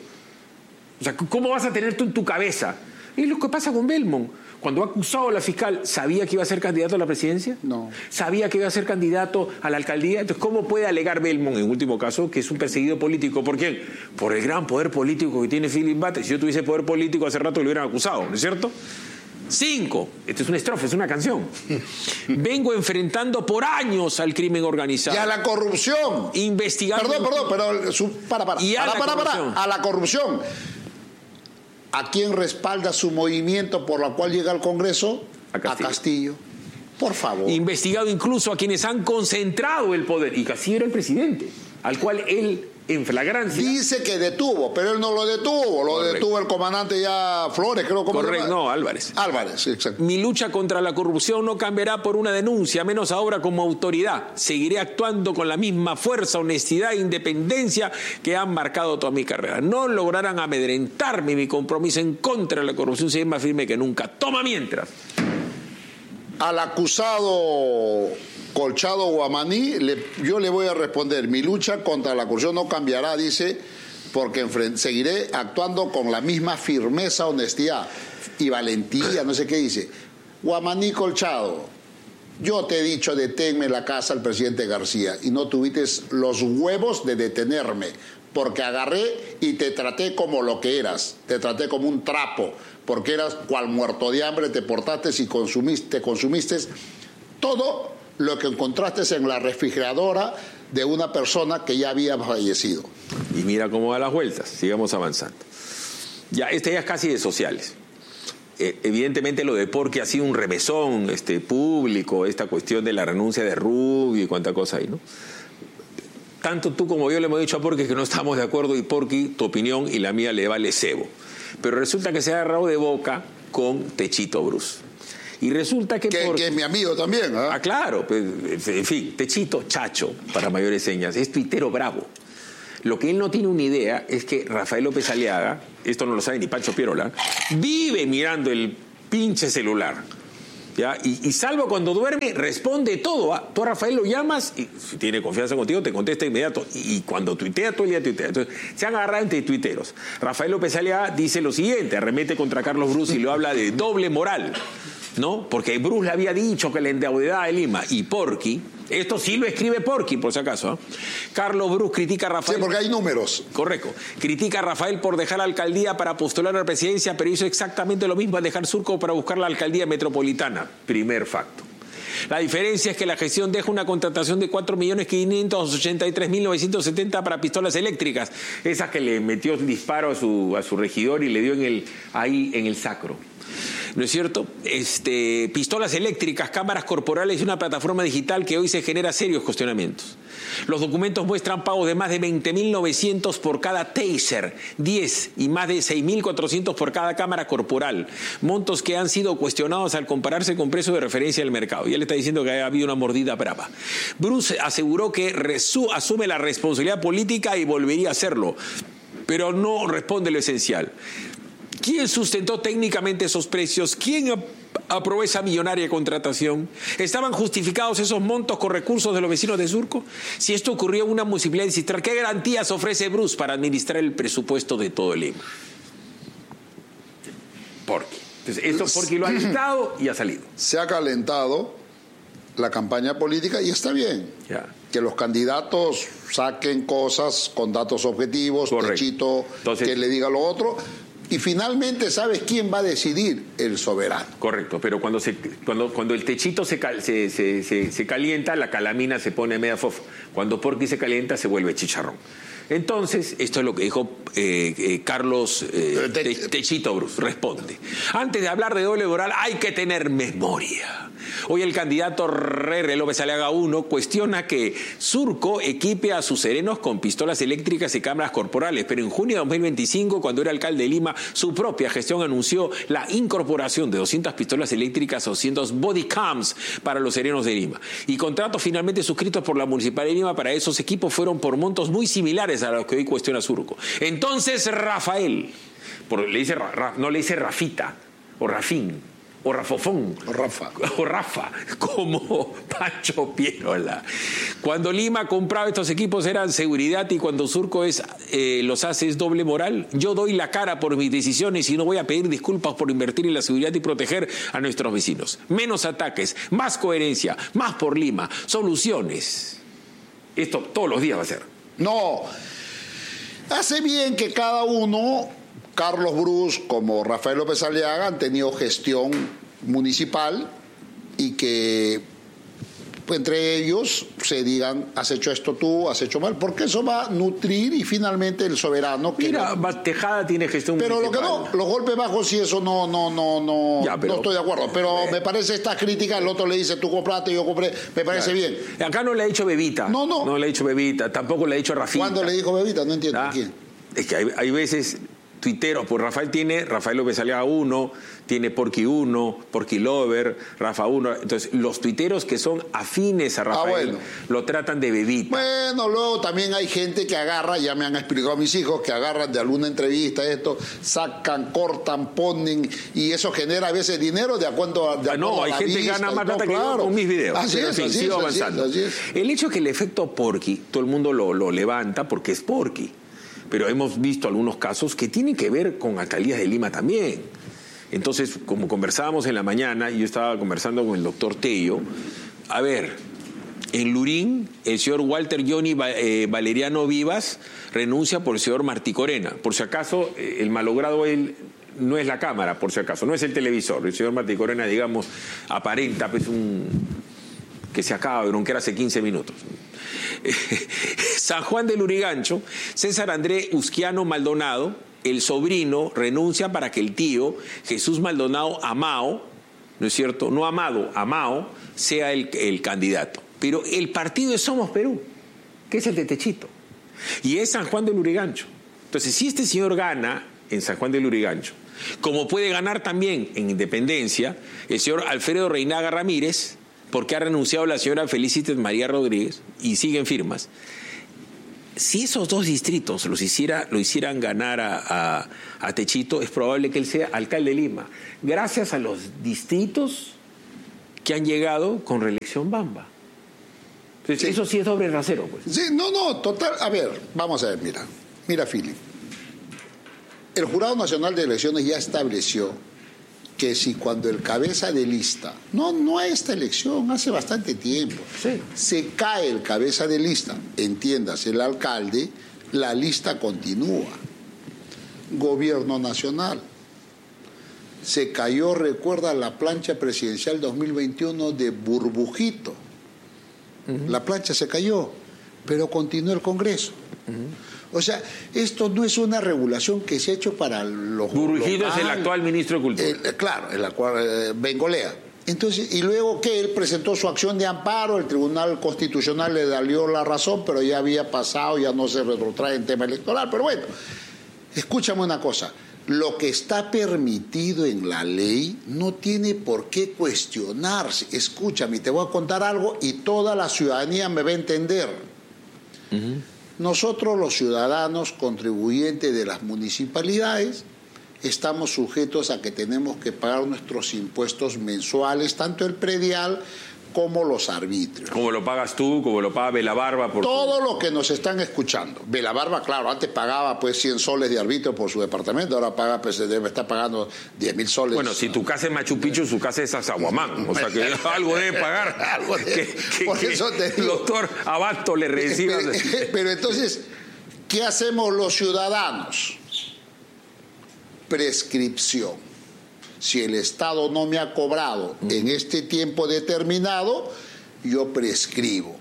O sea, ¿cómo vas a tener tú en tu cabeza? Es lo que pasa con Belmont. Cuando ha acusado a la fiscal, ¿sabía que iba a ser candidato a la presidencia? No. ¿Sabía que iba a ser candidato a la alcaldía? Entonces, ¿cómo puede alegar Belmont, en último caso, que es un perseguido político? ¿Por quién? Por el gran poder político que tiene Philip Bates. Si yo tuviese poder político, hace rato lo hubieran acusado, ¿no es cierto? Cinco. Esto es una estrofa, es una canción. Vengo enfrentando por años al crimen organizado. Y a la corrupción. Investigando. Perdón, perdón, pero... Su, para, para. Y a para, la para, corrupción. para. A la corrupción. ¿A quién respalda su movimiento por la cual llega al Congreso? A Castillo. A Castillo. Por favor. Investigado incluso a quienes han concentrado el poder. Y Castillo era el presidente, al cual él, en flagrancia... dice que detuvo, pero él no lo detuvo. Lo Correcto. detuvo el comandante ya Flores, creo. ¿Cómo Correcto, no, Álvarez. Álvarez, exacto. Mi lucha contra la corrupción no cambiará por una denuncia, menos ahora como autoridad. Seguiré actuando con la misma fuerza, honestidad e independencia que han marcado toda mi carrera. No lograrán amedrentarme. Mi compromiso en contra de la corrupción será más firme que nunca. Toma mientras. Al acusado Colchado Guamaní, le, yo le voy a responder, mi lucha contra la corrupción no cambiará, dice, porque seguiré actuando con la misma firmeza, honestidad y valentía, no sé qué dice. Guamaní Colchado, yo te he dicho deténme en la casa al presidente García y no tuviste los huevos de detenerme, porque agarré y te traté como lo que eras, te traté como un trapo, porque eras cual muerto de hambre, te portaste y consumiste, consumiste todo lo que encontraste en la refrigeradora de una persona que ya había fallecido. Y mira cómo va las vueltas, sigamos avanzando. Ya, este ya es casi de sociales. Eh, evidentemente lo de Porqui ha sido un remesón este, público, esta cuestión de la renuncia de Rubio y cuánta cosa hay, ¿no? Tanto tú como yo le hemos dicho a Porqui que no estamos de acuerdo y Porqui, tu opinión y la mía le vale cebo. Pero resulta que se ha agarrado de boca con Techito Bruce. Y resulta que... Que, por... que es mi amigo también, ¿eh? Ah, claro. Pues, en fin, Techito Chacho, para mayores señas, es tuitero bravo. Lo que él no tiene una idea es que Rafael López Aliaga, esto no lo sabe ni Pancho Pierola, vive mirando el pinche celular. ¿Ya? Y, y salvo cuando duerme, responde todo. ¿Ah? Tú a Rafael lo llamas y si tiene confianza contigo, te contesta inmediato. Y, y cuando tuitea, todo el día tuitea. Entonces, se han agarrado entre tuiteros. Rafael López Aliaga dice lo siguiente, arremete contra Carlos Bruce y lo habla de doble moral, ¿no? Porque Bruce le había dicho que la endeudada de Lima y Porky, esto sí lo escribe Porky, por si acaso, ¿eh? Carlos Bruce critica a Rafael. Sí, porque hay números. Correcto. Critica a Rafael por dejar la alcaldía para postular a la presidencia, pero hizo exactamente lo mismo al dejar Surco para buscar la alcaldía metropolitana. Primer facto. La diferencia es que la gestión deja una contratación de cuatro millones quinientos ochenta y tres mil novecientos setenta para pistolas eléctricas, esas que le metió el disparo a su, a su regidor y le dio en el, ahí en el sacro. ¿No es cierto? Este, pistolas eléctricas, cámaras corporales y una plataforma digital que hoy se genera serios cuestionamientos. Los documentos muestran pagos de más de veinte mil novecientos por cada taser, diez y más de seis mil cuatrocientos por cada cámara corporal. Montos que han sido cuestionados al compararse con precios de referencia del mercado. Ya le está diciendo que ha habido una mordida brava. Bruce aseguró que resu- asume la responsabilidad política y volvería a hacerlo, pero no responde lo esencial. ¿Quién sustentó técnicamente esos precios? ¿Quién ap- aprobó esa millonaria contratación? ¿Estaban justificados esos montos con recursos de los vecinos de Surco? Si esto ocurrió en una municipalidad distrital, ¿qué garantías ofrece Bruce para administrar el presupuesto de todo Lima? Porky. Entonces, esto Porky lo ha dictado y ha salido. Se ha calentado la campaña política y está bien. Ya. Que los candidatos saquen cosas con datos objetivos, Techito, Entonces, que le diga lo otro. Y finalmente, ¿sabes quién va a decidir? El soberano. Correcto, pero cuando se cuando cuando el Techito se, se, se, se, se calienta, la calamina se pone media fofa. Cuando Porky se calienta, se vuelve chicharrón. Entonces, esto es lo que dijo eh, eh, Carlos eh, Te, Techito Bruce. Responde. Antes de hablar de doble moral, hay que tener memoria. Hoy el candidato Rere López Aliaga uno cuestiona que Surco equipe a sus serenos con pistolas eléctricas y cámaras corporales, pero en junio de dos mil veinticinco, cuando era alcalde de Lima, su propia gestión anunció la incorporación de doscientas pistolas eléctricas o doscientos body cams para los serenos de Lima. Y contratos finalmente suscritos por la Municipalidad de Lima para esos equipos fueron por montos muy similares a los que hoy cuestiona Surco. Entonces Rafael, por, le dice, no le dice Rafita o Rafín, o Rafofón, o Rafa, o Rafa, como Pancho Pierola. Cuando Lima compraba estos equipos eran seguridad y cuando Surco es, eh, los hace es doble moral. Yo doy la cara por mis decisiones y no voy a pedir disculpas por invertir en la seguridad y proteger a nuestros vecinos. Menos ataques, más coherencia, más por Lima, soluciones. Esto todos los días va a ser. No, hace bien que cada uno, Carlos Bruce como Rafael López Aliaga, han tenido gestión municipal y que pues, entre ellos se digan, has hecho esto tú, has hecho mal, porque eso va a nutrir y finalmente el soberano... Que Mira, no, Tejada tiene gestión pero municipal. Pero lo que no, los golpes bajos sí, eso no, no, no, no, ya, pero, no estoy de acuerdo, pero eh, me parece esta crítica, el otro le dice, tú compraste, yo compré, me parece claro. bien. Acá no le ha dicho Bebita. No, no. No le ha dicho Bebita, tampoco le ha dicho Rafita. ¿Cuándo le dijo Bebita? No entiendo. ¿Ah? ¿Quién? Es que hay, hay veces... tuiteros, pues Rafael tiene, Rafael López Aliaga uno, tiene Porky uno, Porky Lover, Rafa uno, entonces los tuiteros que son afines a Rafael ah, bueno. lo tratan de Bebita. Bueno, luego también hay gente que agarra, ya me han explicado mis hijos, que agarran de alguna entrevista esto, sacan, cortan, ponen, y eso genera a veces dinero de acuerdo a, de ah, No, hay a gente vista, que gana más no, plata claro. que yo con mis videos. Así pero es, sí, así sigo es, avanzando. Así es, así es. El hecho que el efecto Porky, todo el mundo lo, lo levanta porque es Porky. Pero hemos visto algunos casos que tienen que ver con alcaldías de Lima también. Entonces, como conversábamos en la mañana, yo estaba conversando con el doctor Tello, a ver, en Lurín, el señor Walter Johnny eh, Valeriano Vivas renuncia por el señor Martí Corena. Por si acaso, eh, el malogrado él no es la cámara, por si acaso, no es el televisor. El señor Martí Corena, digamos, aparenta pues un... que se acaba de bronquear hace quince minutos. San Juan del Lurigancho, César André Usquiano Maldonado, el sobrino, renuncia para que el tío, Jesús Maldonado Amao, ¿no es cierto? No Amado, Amao, sea el, el candidato. Pero el partido es Somos Perú, que es el de Techito. Y es San Juan del Lurigancho. Entonces, si este señor gana en San Juan del Lurigancho, Como puede ganar también en Independencia el señor Alfredo Reinaga Ramírez, porque ha renunciado la señora Felicitas María Rodríguez y siguen firmas. Si esos dos distritos los hiciera, lo hicieran ganar a, a, a Techito, es probable que él sea alcalde de Lima, gracias a los distritos que han llegado con reelección Bamba. Entonces, sí. Eso sí es doble rasero, pues. Sí, no, no, total. A ver, vamos a ver, mira. Mira, Philip. El Jurado Nacional de Elecciones ya estableció que si cuando el cabeza de lista, no, no a esta elección, hace bastante tiempo, sí. se cae el cabeza de lista, entiendas, el alcalde, la lista continúa. Gobierno Nacional. Se cayó, recuerda, la plancha presidencial dos mil veintiuno de Burbujito. Uh-huh. La plancha se cayó, pero continuó el Congreso. Uh-huh. O sea, esto no es una regulación que se ha hecho para los... Burbujito es el actual ministro de Cultura. El, claro, el actual eh, Bengolea. Entonces, y luego que él presentó su acción de amparo, el Tribunal Constitucional le dio la razón, pero ya había pasado, ya no se retrotrae en tema electoral. Pero bueno, escúchame una cosa. Lo que está permitido en la ley no tiene por qué cuestionarse. Escúchame, te voy a contar algo y toda la ciudadanía me va a entender. Uh-huh. Nosotros, los ciudadanos contribuyentes de las municipalidades, estamos sujetos a que tenemos que pagar nuestros impuestos mensuales, tanto el predial como los arbitrios. Como lo pagas tú, como lo paga Belabarba. Por todo tu... lo que nos están escuchando. Belabarba, claro, antes pagaba pues cien soles de arbitrio por su departamento, ahora paga, pues se debe estar pagando diez mil soles. Bueno, si tu casa es Machu Picchu, su casa es Azahuamán, o sea que algo debe pagar. algo debe, que, que, por eso te digo. El doctor Abasto le reciba. Pero, pero entonces, ¿qué hacemos los ciudadanos? Prescripción. Si el Estado no me ha cobrado en este tiempo determinado, yo prescribo.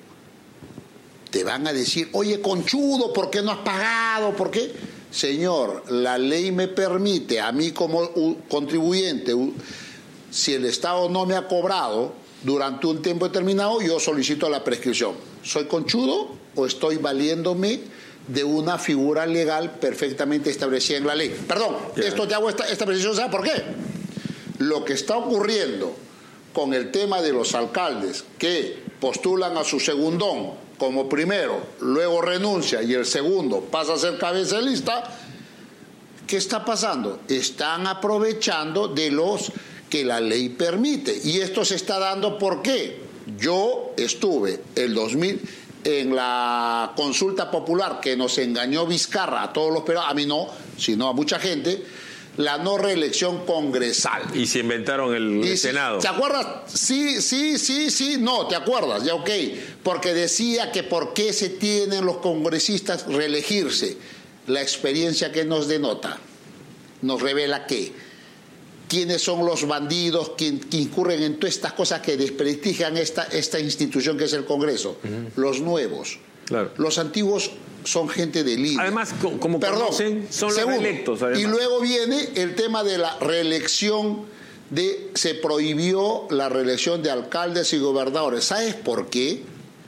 Te van a decir, oye, conchudo, ¿por qué no has pagado? ¿Por qué? Señor, la ley me permite, a mí como contribuyente, si el Estado no me ha cobrado durante un tiempo determinado, yo solicito la prescripción. ¿Soy conchudo o estoy valiéndome de una figura legal perfectamente establecida en la ley? Perdón, yeah. esto te hago esta, esta precisión, ¿sabes por qué? Lo que está ocurriendo con el tema de los alcaldes que postulan a su segundón como primero, luego renuncia y el segundo pasa a ser cabeza de lista, ¿qué está pasando? Están aprovechando de los que la ley permite. Y esto se está dando ¿por qué? Yo estuve el dos mil en la consulta popular que nos engañó Vizcarra a todos los peruanos, a mí no, sino a mucha gente, la no reelección congresal. Y se inventaron el, el Senado. ¿Te acuerdas? Sí, sí, sí, sí, no, ¿te acuerdas? Ya, ok. Porque decía que por qué se tienen los congresistas reelegirse. La experiencia que nos denota nos revela que quiénes son los bandidos que, que incurren en todas estas cosas que desprestigian esta, esta institución que es el Congreso. Uh-huh. Los nuevos. Claro. Los antiguos son gente de línea. Además, como Perdón, conocen, son los reelectos. Y luego viene el tema de la reelección, de se prohibió la reelección de alcaldes y gobernadores. ¿Sabes por qué?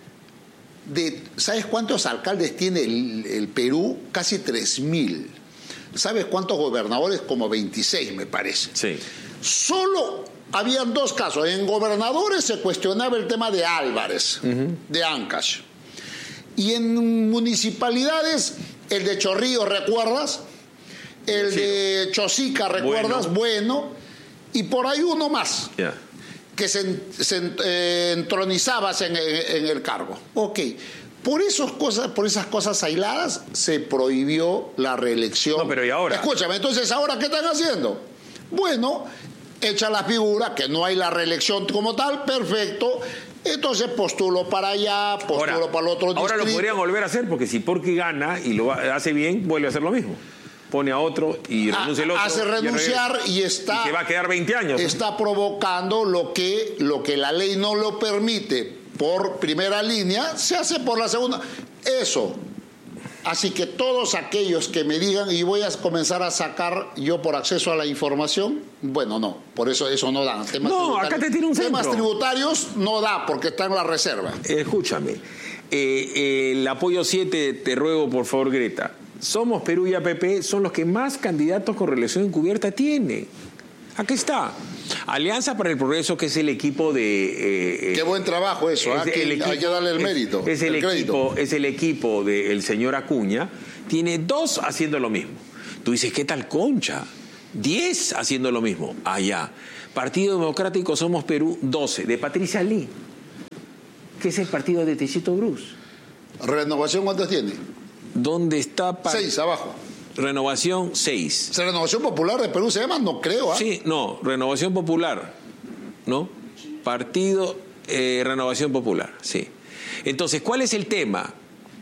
De, ¿Sabes cuántos alcaldes tiene el, el Perú? Casi tres mil. ¿Sabes cuántos gobernadores? Como veintiséis, me parece. Sí. Solo habían dos casos. En gobernadores se cuestionaba el tema de Álvarez, uh-huh. de Ancash. Y en municipalidades, el de Chorrillos, ¿recuerdas? El sí. de Chosica, ¿recuerdas? Bueno. bueno. Y por ahí uno más, yeah. que se, se eh, entronizabas en, en, en el cargo. Ok. Por, esos cosas, por esas cosas aisladas se prohibió la reelección. No, pero ¿y ahora? Escúchame, entonces, ¿ahora qué están haciendo? Bueno, echa la figura, que no hay la reelección como tal, perfecto. Entonces postulo para allá, postulo ahora, para el otro distrito. Ahora lo podrían volver a hacer, porque si Porqui gana y lo hace bien, vuelve a hacer lo mismo. Pone a otro y renuncia el otro. Hace renunciar y, y está... Y que va a quedar veinte años. Está ¿no? provocando lo que, lo que la ley no lo permite por primera línea, se hace por la segunda. Eso. Así que todos aquellos que me digan, y voy a comenzar a sacar yo por acceso a la información, bueno, no, por eso eso no da. Temas no, acá te tiene un centro. Temas tributarios no da, porque está en la reserva. Escúchame, eh, eh, el apoyo siete, te ruego por favor, Greta, Somos Perú y A P P son los que más candidatos con reelección encubierta tienen. Aquí está. Alianza para el Progreso, que es el equipo de... Eh, Qué buen trabajo eso, ¿eh? que, equipo, hay que darle el mérito. Es, es, el, el equipo, es el equipo del señor Acuña. Tiene dos haciendo lo mismo. Tú dices, ¿qué tal Concha? Diez haciendo lo mismo. Allá. Partido Democrático Somos Perú, doce. De Patricia Lee, que es el partido de Techito Bruce. ¿Renovación cuántos tiene? ¿Dónde está? Pa... Seis, abajo. Renovación seis. ¿Renovación Popular de Perú se llama? No creo. ¿eh? Sí, no, Renovación Popular, ¿no? Partido eh, Renovación Popular, sí. Entonces, ¿cuál es el tema?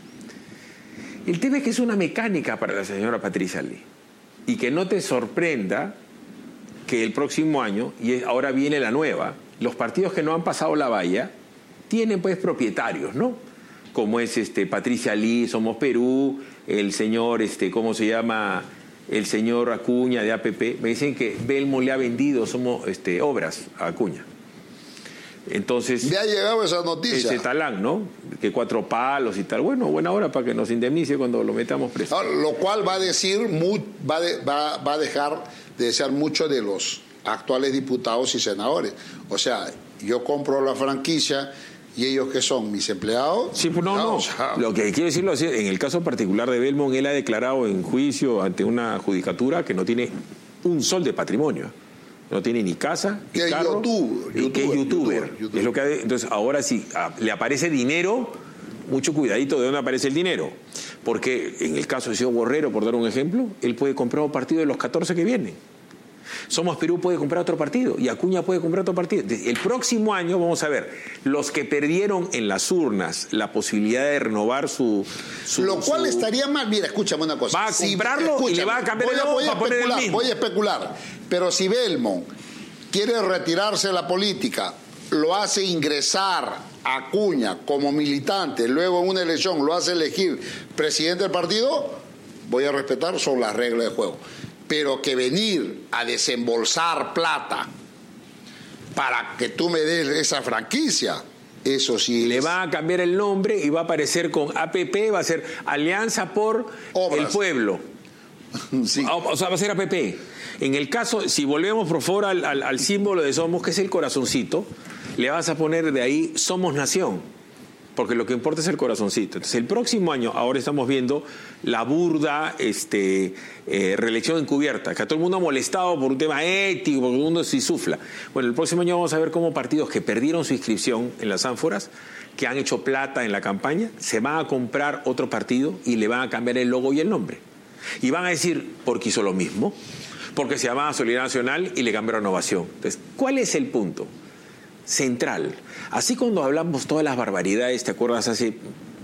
El tema es que es una mecánica para la señora Patricia Lee. Y que no te sorprenda que el próximo año, y ahora viene la nueva, los partidos que no han pasado la valla tienen pues propietarios, ¿no? Como es este Patricia Lee, Somos Perú, el señor, este, ¿cómo se llama? El señor Acuña de A P P. Me dicen que Belmo le ha vendido somos, este, obras a Acuña. Entonces... Me ha llegado esa noticia. Ese talán, ¿no? Que cuatro palos y tal. Bueno, buena hora para que nos indemnice cuando lo metamos preso. No, lo cual va a decir, muy, va, de, va, va a dejar de desear mucho de los actuales diputados y senadores. O sea, yo compro la franquicia... ¿Y ellos qué son? ¿Mis empleados? Sí, pues no, no. no. Lo que quiero decirlo así, en el caso particular de Belmont, él ha declarado en juicio ante una judicatura que no tiene un sol de patrimonio. No tiene ni casa, ni que carro, YouTube, y que es youtuber. YouTuber, YouTuber. Es lo que ha, entonces, ahora sí, le aparece dinero, mucho cuidadito de dónde aparece el dinero. Porque en el caso de Ciudad Borrero, por dar un ejemplo, él puede comprar un partido de los catorce que vienen. Somos Perú puede comprar otro partido y Acuña puede comprar otro partido. El próximo año vamos a ver los que perdieron en las urnas la posibilidad de renovar su... su Lo cual su... estaría mal. Mira, escúchame una cosa. Va a comprarlo si, y le va a cambiar el logo para poner el mismo. Voy a especular. Pero si Belmont quiere retirarse de la política, lo hace ingresar a Acuña como militante, luego en una elección lo hace elegir presidente del partido, voy a respetar, son las reglas de juego. Pero que venir a desembolsar plata para que tú me des esa franquicia, eso sí. Le es... va a cambiar el nombre y va a aparecer con A P P, va a ser Alianza por Obras. El Pueblo. Sí. O sea, va a ser A P P. En el caso, si volvemos por favor al, al, al símbolo de Somos, que es el corazoncito, le vas a poner de ahí Somos Nación. Porque lo que importa es el corazoncito. Entonces, el próximo año, ahora estamos viendo la burda este, eh, reelección encubierta, que a todo el mundo ha molestado por un tema ético, porque todo el mundo se insufla. Bueno, el próximo año vamos a ver cómo partidos que perdieron su inscripción en las ánforas, que han hecho plata en la campaña, se van a comprar otro partido y le van a cambiar el logo y el nombre. Y van a decir, porque hizo lo mismo, porque se llamaba Solidaridad Nacional y le cambiaron Innovación. Entonces, ¿cuál es el punto central? Así cuando hablamos todas las barbaridades, ¿te acuerdas? Hace,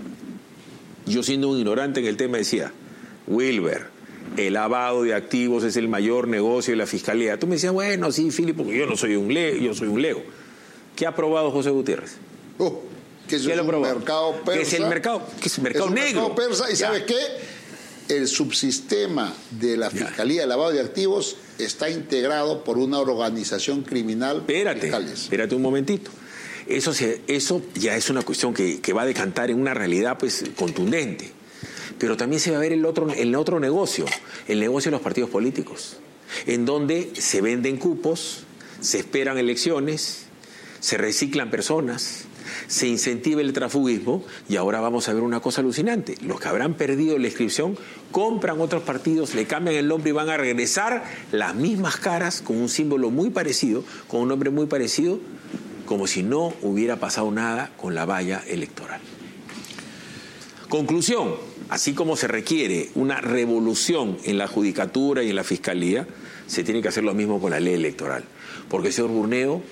yo siendo un ignorante en el tema decía, Wilber, el lavado de activos es el mayor negocio de la fiscalía. Tú me decías, bueno, sí, Filipe, porque yo no soy un lego, yo soy un lego. ¿Qué ha aprobado José Gutiérrez? Uh, que es un mercado persa. ¿Qué es el mercado? ¿Qué es el mercado es un negro? Mercado persa, y ya. ¿sabes qué? El subsistema de la Fiscalía de Lavado de Activos está integrado por una organización criminal. Espérate, espérate un momentito. Eso, se, eso ya es una cuestión que, que va a decantar en una realidad pues contundente. Pero también se va a ver el otro, el otro negocio, el negocio de los partidos políticos, en donde se venden cupos, se esperan elecciones, se reciclan personas, se incentiva el transfugismo, y ahora vamos a ver una cosa alucinante. Los que habrán perdido la inscripción compran otros partidos, le cambian el nombre y van a regresar las mismas caras con un símbolo muy parecido, con un nombre muy parecido, como si no hubiera pasado nada con la valla electoral. Conclusión, así como se requiere una revolución en la judicatura y en la fiscalía, se tiene que hacer lo mismo con la ley electoral. Porque el señor Burneo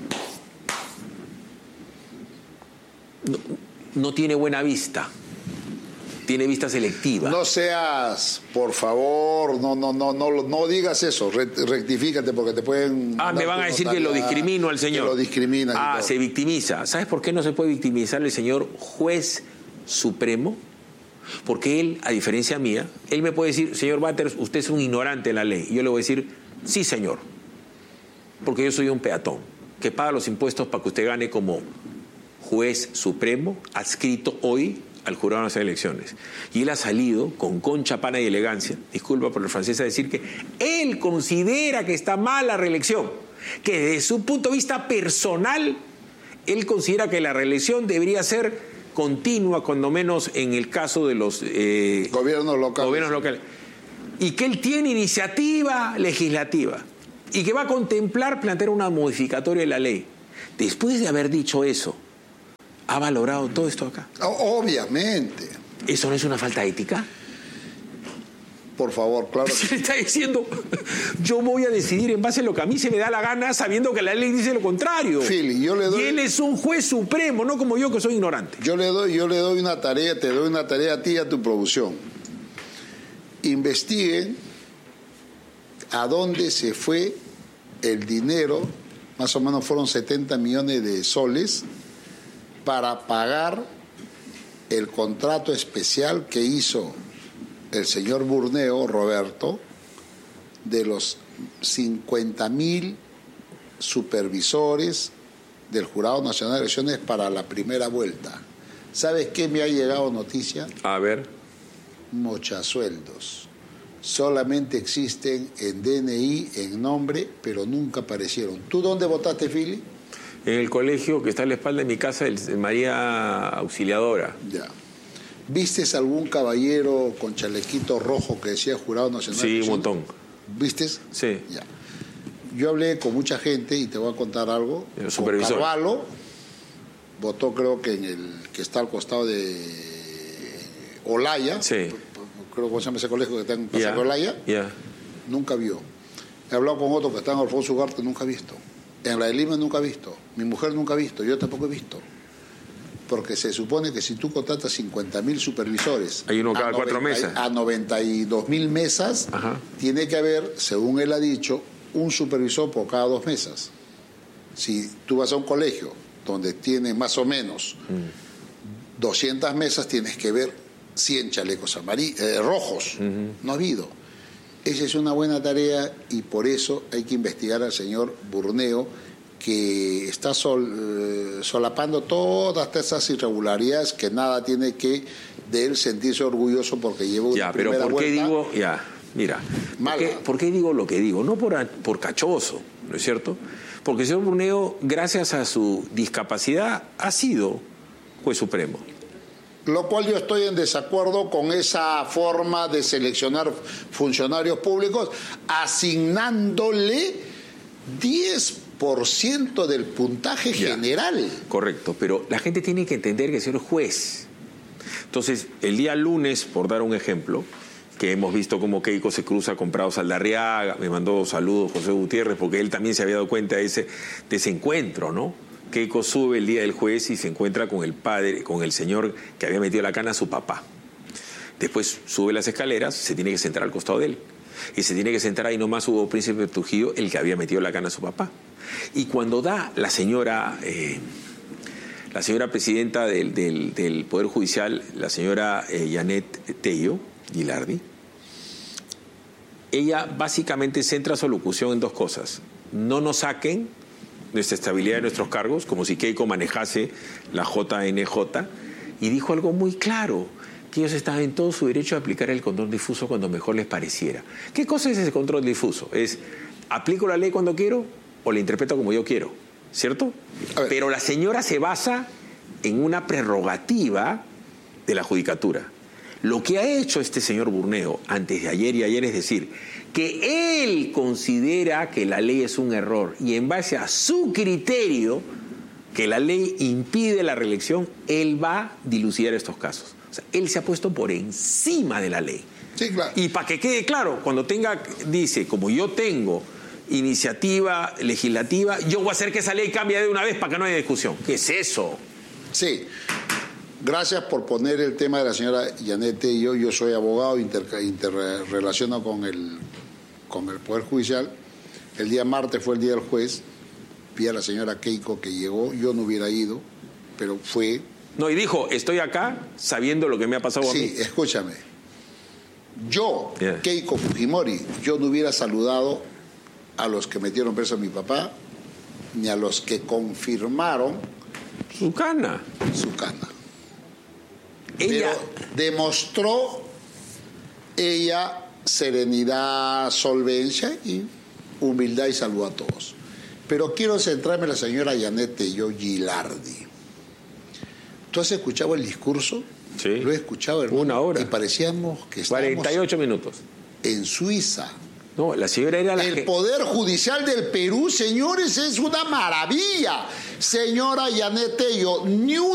no, no tiene buena vista, tiene vista selectiva. No seas, por favor, no no no no no digas eso, rectifícate porque te pueden... Ah, me van a decir que lo discrimino al señor. Que lo discrimina. Ah, se victimiza. ¿Sabes por qué no se puede victimizar el señor juez supremo? Porque él, a diferencia mía, él me puede decir, señor Batters, usted es un ignorante de la ley. Y yo le voy a decir, sí, señor, porque yo soy un peatón que paga los impuestos para que usted gane como juez supremo, adscrito hoy al Jurado Nacional de Elecciones. Y él ha salido con concha, pana y elegancia, disculpa por el francés, a decir que él considera que está mal la reelección, que desde su punto de vista personal, él considera que la reelección debería ser continua, cuando menos en el caso de los eh, gobiernos locales. gobiernos locales. Y que él tiene iniciativa legislativa y que va a contemplar plantear una modificatoria de la ley. Después de haber dicho eso, ¿ha valorado todo esto acá? Obviamente. ¿Eso no es una falta ética? Por favor, claro. Se le está diciendo, yo voy a decidir en base a lo que a mí se me da la gana, sabiendo que la ley dice lo contrario. Philly, yo le doy... Y él es un juez supremo, no como yo que soy ignorante. Yo le doy, yo le doy una tarea, te doy una tarea a ti y a tu producción. Investiguen a dónde se fue el dinero, más o menos fueron setenta millones de soles, para pagar el contrato especial que hizo el señor Burneo, Roberto, de los cincuenta mil supervisores del Jurado Nacional de Elecciones para la primera vuelta. ¿Sabes qué me ha llegado noticia? A ver. Mochasueldos. Solamente existen en D N I, en nombre, pero nunca aparecieron. ¿Tú dónde votaste, Philly? En el colegio que está a la espalda de mi casa, el María Auxiliadora. Ya. ¿Vistes algún caballero con chalequito rojo que decía Jurado Nacional? Sí, un montón. ¿Vistes? Sí. Ya. Yo hablé con mucha gente y te voy a contar algo. El supervisor. Carvalho votó, creo que en el que está al costado de Olaya. Sí. Creo que se llama ese colegio que está en Plaza yeah. Olaya. Yeah. Nunca vio. He hablado con otro que está en Alfonso Ugarte, nunca ha visto. En la de Lima nunca ha visto. Mi mujer nunca ha visto. Yo tampoco he visto. Porque se supone que si tú contratas cincuenta mil supervisores... Hay uno cada a cuatro noventa, mesas. A noventa y dos mil mesas, ajá, tiene que haber, según él ha dicho, un supervisor por cada dos mesas. Si tú vas a un colegio donde tiene más o menos mm. doscientas mesas, tienes que ver cien chalecos amarillos, eh, rojos. Uh-huh. No ha habido. Esa es una buena tarea y por eso hay que investigar al señor Burneo, que está sol, eh, solapando todas esas irregularidades que nada tiene que de él sentirse orgulloso porque lleva una ya, primera pero ¿por qué vuelta? digo? Ya, mira, ¿por qué, ¿por qué digo lo que digo? No por, por cachoso, ¿no es cierto? Porque el señor Burneo, gracias a su discapacidad, ha sido juez supremo. Lo cual yo estoy en desacuerdo con esa forma de seleccionar funcionarios públicos, asignándole diez por ciento del puntaje ya, general. Correcto, pero la gente tiene que entender que el señor es juez. Entonces, el día lunes, por dar un ejemplo, que hemos visto cómo Keiko se cruza con Prado Saldarriaga, me mandó saludos José Gutiérrez, porque él también se había dado cuenta de ese, de ese encuentro, ¿no? Keiko sube el día del juez y se encuentra con el padre, con el señor que había metido la cana a su papá. Después sube las escaleras, se tiene que sentar al costado de él. Y se tiene que sentar ahí nomás Hugo Príncipe Trujillo, el que había metido la cana a su papá. Y cuando da la señora, eh, la señora presidenta del, del, del Poder Judicial, la señora eh, Janet Tello Gilardi, ella básicamente centra su locución en dos cosas. No nos saquen nuestra estabilidad de nuestros cargos, como si Keiko manejase la J N J, y dijo algo muy claro, que ellos estaban en todo su derecho a aplicar el control difuso cuando mejor les pareciera. ¿Qué cosa es ese control difuso? Es, ¿aplico la ley cuando quiero o la interpreto como yo quiero? ¿Cierto? Pero la señora se basa en una prerrogativa de la judicatura. Lo que ha hecho este señor Burneo antes de ayer y ayer es decir que él considera que la ley es un error y en base a su criterio que la ley impide la reelección, él va a dilucidar estos casos. O sea, él se ha puesto por encima de la ley. Sí, claro. Y para que quede claro, cuando tenga, dice, como yo tengo iniciativa legislativa, yo voy a hacer que esa ley cambie de una vez para que no haya discusión. ¿Qué es eso? Sí. Gracias por poner el tema de la señora Janet y yo. Yo soy abogado, inter, interrelaciono con el, con el Poder Judicial. El día martes fue el día del juez. Vi a la señora Keiko que llegó. Yo no hubiera ido, pero fue. No, y dijo, estoy acá sabiendo lo que me ha pasado a mí. Sí, escúchame. Yo, yeah. Keiko Fujimori, yo no hubiera saludado a los que metieron preso a mi papá, ni a los que confirmaron su cana. Su cana. ella pero demostró ella serenidad, solvencia y humildad y saludó a todos. Pero quiero centrarme en la señora Yanet Tello Gilardi. ¿Tú has escuchado el discurso? Sí. Lo he escuchado, hermano. Una hora. Y parecíamos que estábamos cuarenta y ocho minutos. En Suiza. No, la señora era la El que... Poder Judicial del Perú, señores, es una maravilla. Señora Yanet Tello, ni